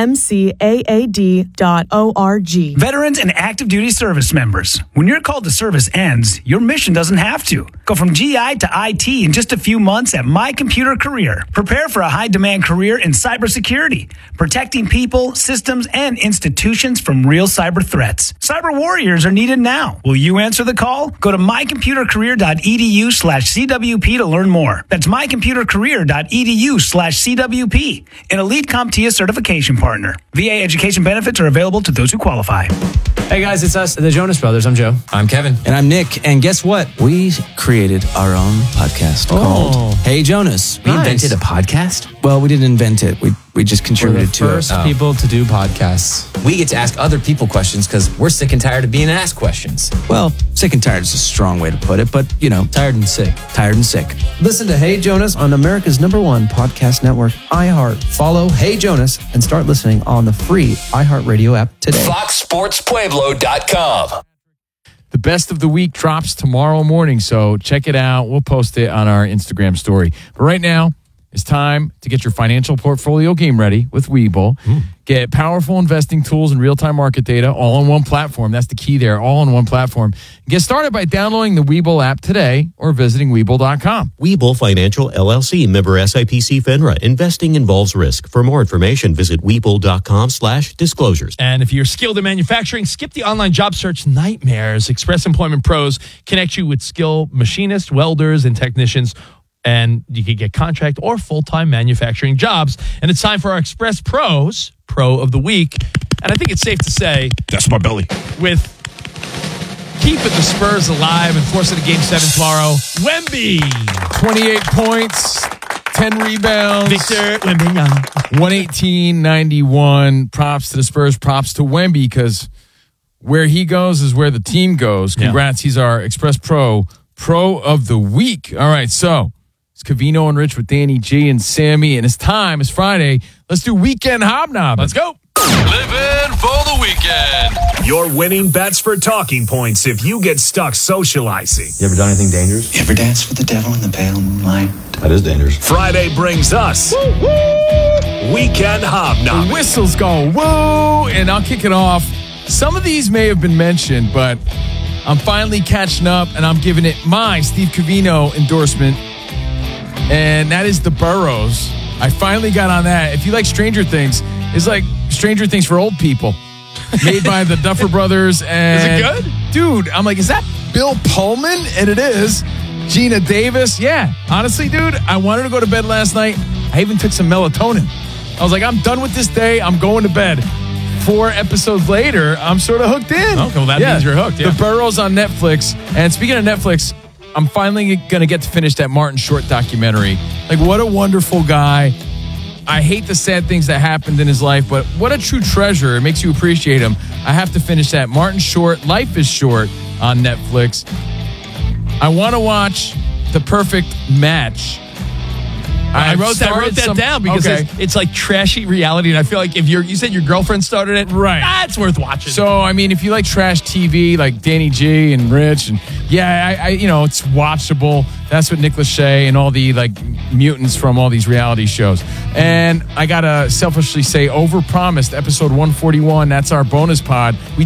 [SPEAKER 11] mcaad.org.
[SPEAKER 24] Veterans and active duty service members. When your call to service ends, your mission doesn't have to. Go from GI to IT in just a few months at My Computer Career. Prepare for a high-demand career in cybersecurity, protecting people, systems, and institutions from real cyber threats. Cyber warriors are needed now. Will you answer the call? Go to mycomputercareer.edu/CWP to learn more. That's mycomputercareer.edu/CWP, an elite CompTIA certification partner. VA education benefits are available to those who qualify.
[SPEAKER 25] Hey guys, it's us, the Jonas Brothers. I'm Joe.
[SPEAKER 26] I'm Kevin.
[SPEAKER 25] And I'm Nick. And guess what? We created our own podcast called Hey Jonas.
[SPEAKER 26] We invented a podcast?
[SPEAKER 25] Well, we didn't invent it. We just contributed to it.
[SPEAKER 26] We're the first people to do podcasts. We get to ask other people questions because we're sick and tired of being asked questions.
[SPEAKER 25] Well, sick and tired is a strong way to put it, but, you know.
[SPEAKER 26] Tired and sick.
[SPEAKER 25] Tired and sick.
[SPEAKER 27] Listen to Hey Jonas on America's #1 podcast network, iHeart. Follow Hey Jonas and start listening on the free iHeartRadio app today.
[SPEAKER 8] FoxSportsPueblo.com. The best of the week drops tomorrow morning, so check it out. We'll post it on our Instagram story. But right now, it's time to get your financial portfolio game ready with Webull. Get powerful investing tools and real-time market data all on one platform. That's the key there, all on one platform. Get started by downloading the Webull app today or visiting Webull.com.
[SPEAKER 9] Webull Financial LLC, member SIPC FINRA. Investing involves risk. For more information, visit Webull.com/disclosures.
[SPEAKER 5] And if you're skilled in manufacturing, skip the online job search nightmares. Express Employment Pros connect you with skilled machinists, welders, and technicians, and you can get contract or full-time manufacturing jobs. And it's time for our Express Pros Pro of the Week. And I think it's safe to say,
[SPEAKER 21] that's my belly.
[SPEAKER 5] With keeping the Spurs alive and forcing a Game 7 tomorrow, Wemby.
[SPEAKER 8] 28 points, 10 rebounds.
[SPEAKER 5] Victor Wembanyama.
[SPEAKER 8] 118-91. Props to the Spurs, props to Wemby, because where he goes is where the team goes. Congrats, He's our Express Pro of the Week. All right, so it's Covino and Rich with Danny G and Sammy, and it's time. It's Friday. Let's do Weekend Hobnob.
[SPEAKER 5] Let's go.
[SPEAKER 8] Living for the weekend.
[SPEAKER 21] Your winning bets for talking points if you get stuck socializing.
[SPEAKER 28] You ever done anything dangerous? You ever danced with the devil in the pale moonlight? That is dangerous.
[SPEAKER 21] Friday brings us Weekend Hobnob.
[SPEAKER 8] The whistles go woo, and I'll kick it off. Some of these may have been mentioned, but I'm finally catching up, and I'm giving it my Steve Covino endorsement, and that is The Burrows. I finally got on that. If you like Stranger Things, it's like Stranger Things for old people, made by the Duffer Brothers. And
[SPEAKER 5] is it good?
[SPEAKER 8] Dude, I'm like, is that Bill Pullman? And it is. Gina Davis. Yeah, honestly, dude, I wanted to go to bed last night. I even took some melatonin. I was like, I'm done with this day. I'm going to bed. 4 episodes later, I'm sort of hooked in.
[SPEAKER 5] Okay, well, that means you're hooked. Yeah.
[SPEAKER 8] The Burrows on Netflix. And speaking of Netflix, I'm finally going to get to finish that Martin Short documentary. Like, what a wonderful guy. I hate the sad things that happened in his life, but what a true treasure. It makes you appreciate him. I have to finish that. Martin Short, Life is Short on Netflix. I want to watch The Perfect Match.
[SPEAKER 5] I wrote that down because it's like trashy reality, and I feel like if you said your girlfriend started it,
[SPEAKER 8] right?
[SPEAKER 5] That's worth watching.
[SPEAKER 8] So I mean, if you like trash TV, like Danny G and Rich, and I it's watchable. That's what Nick Lachey and all the like mutants from all these reality shows. And I gotta selfishly say, Overpromised, episode 141. That's our bonus pod. We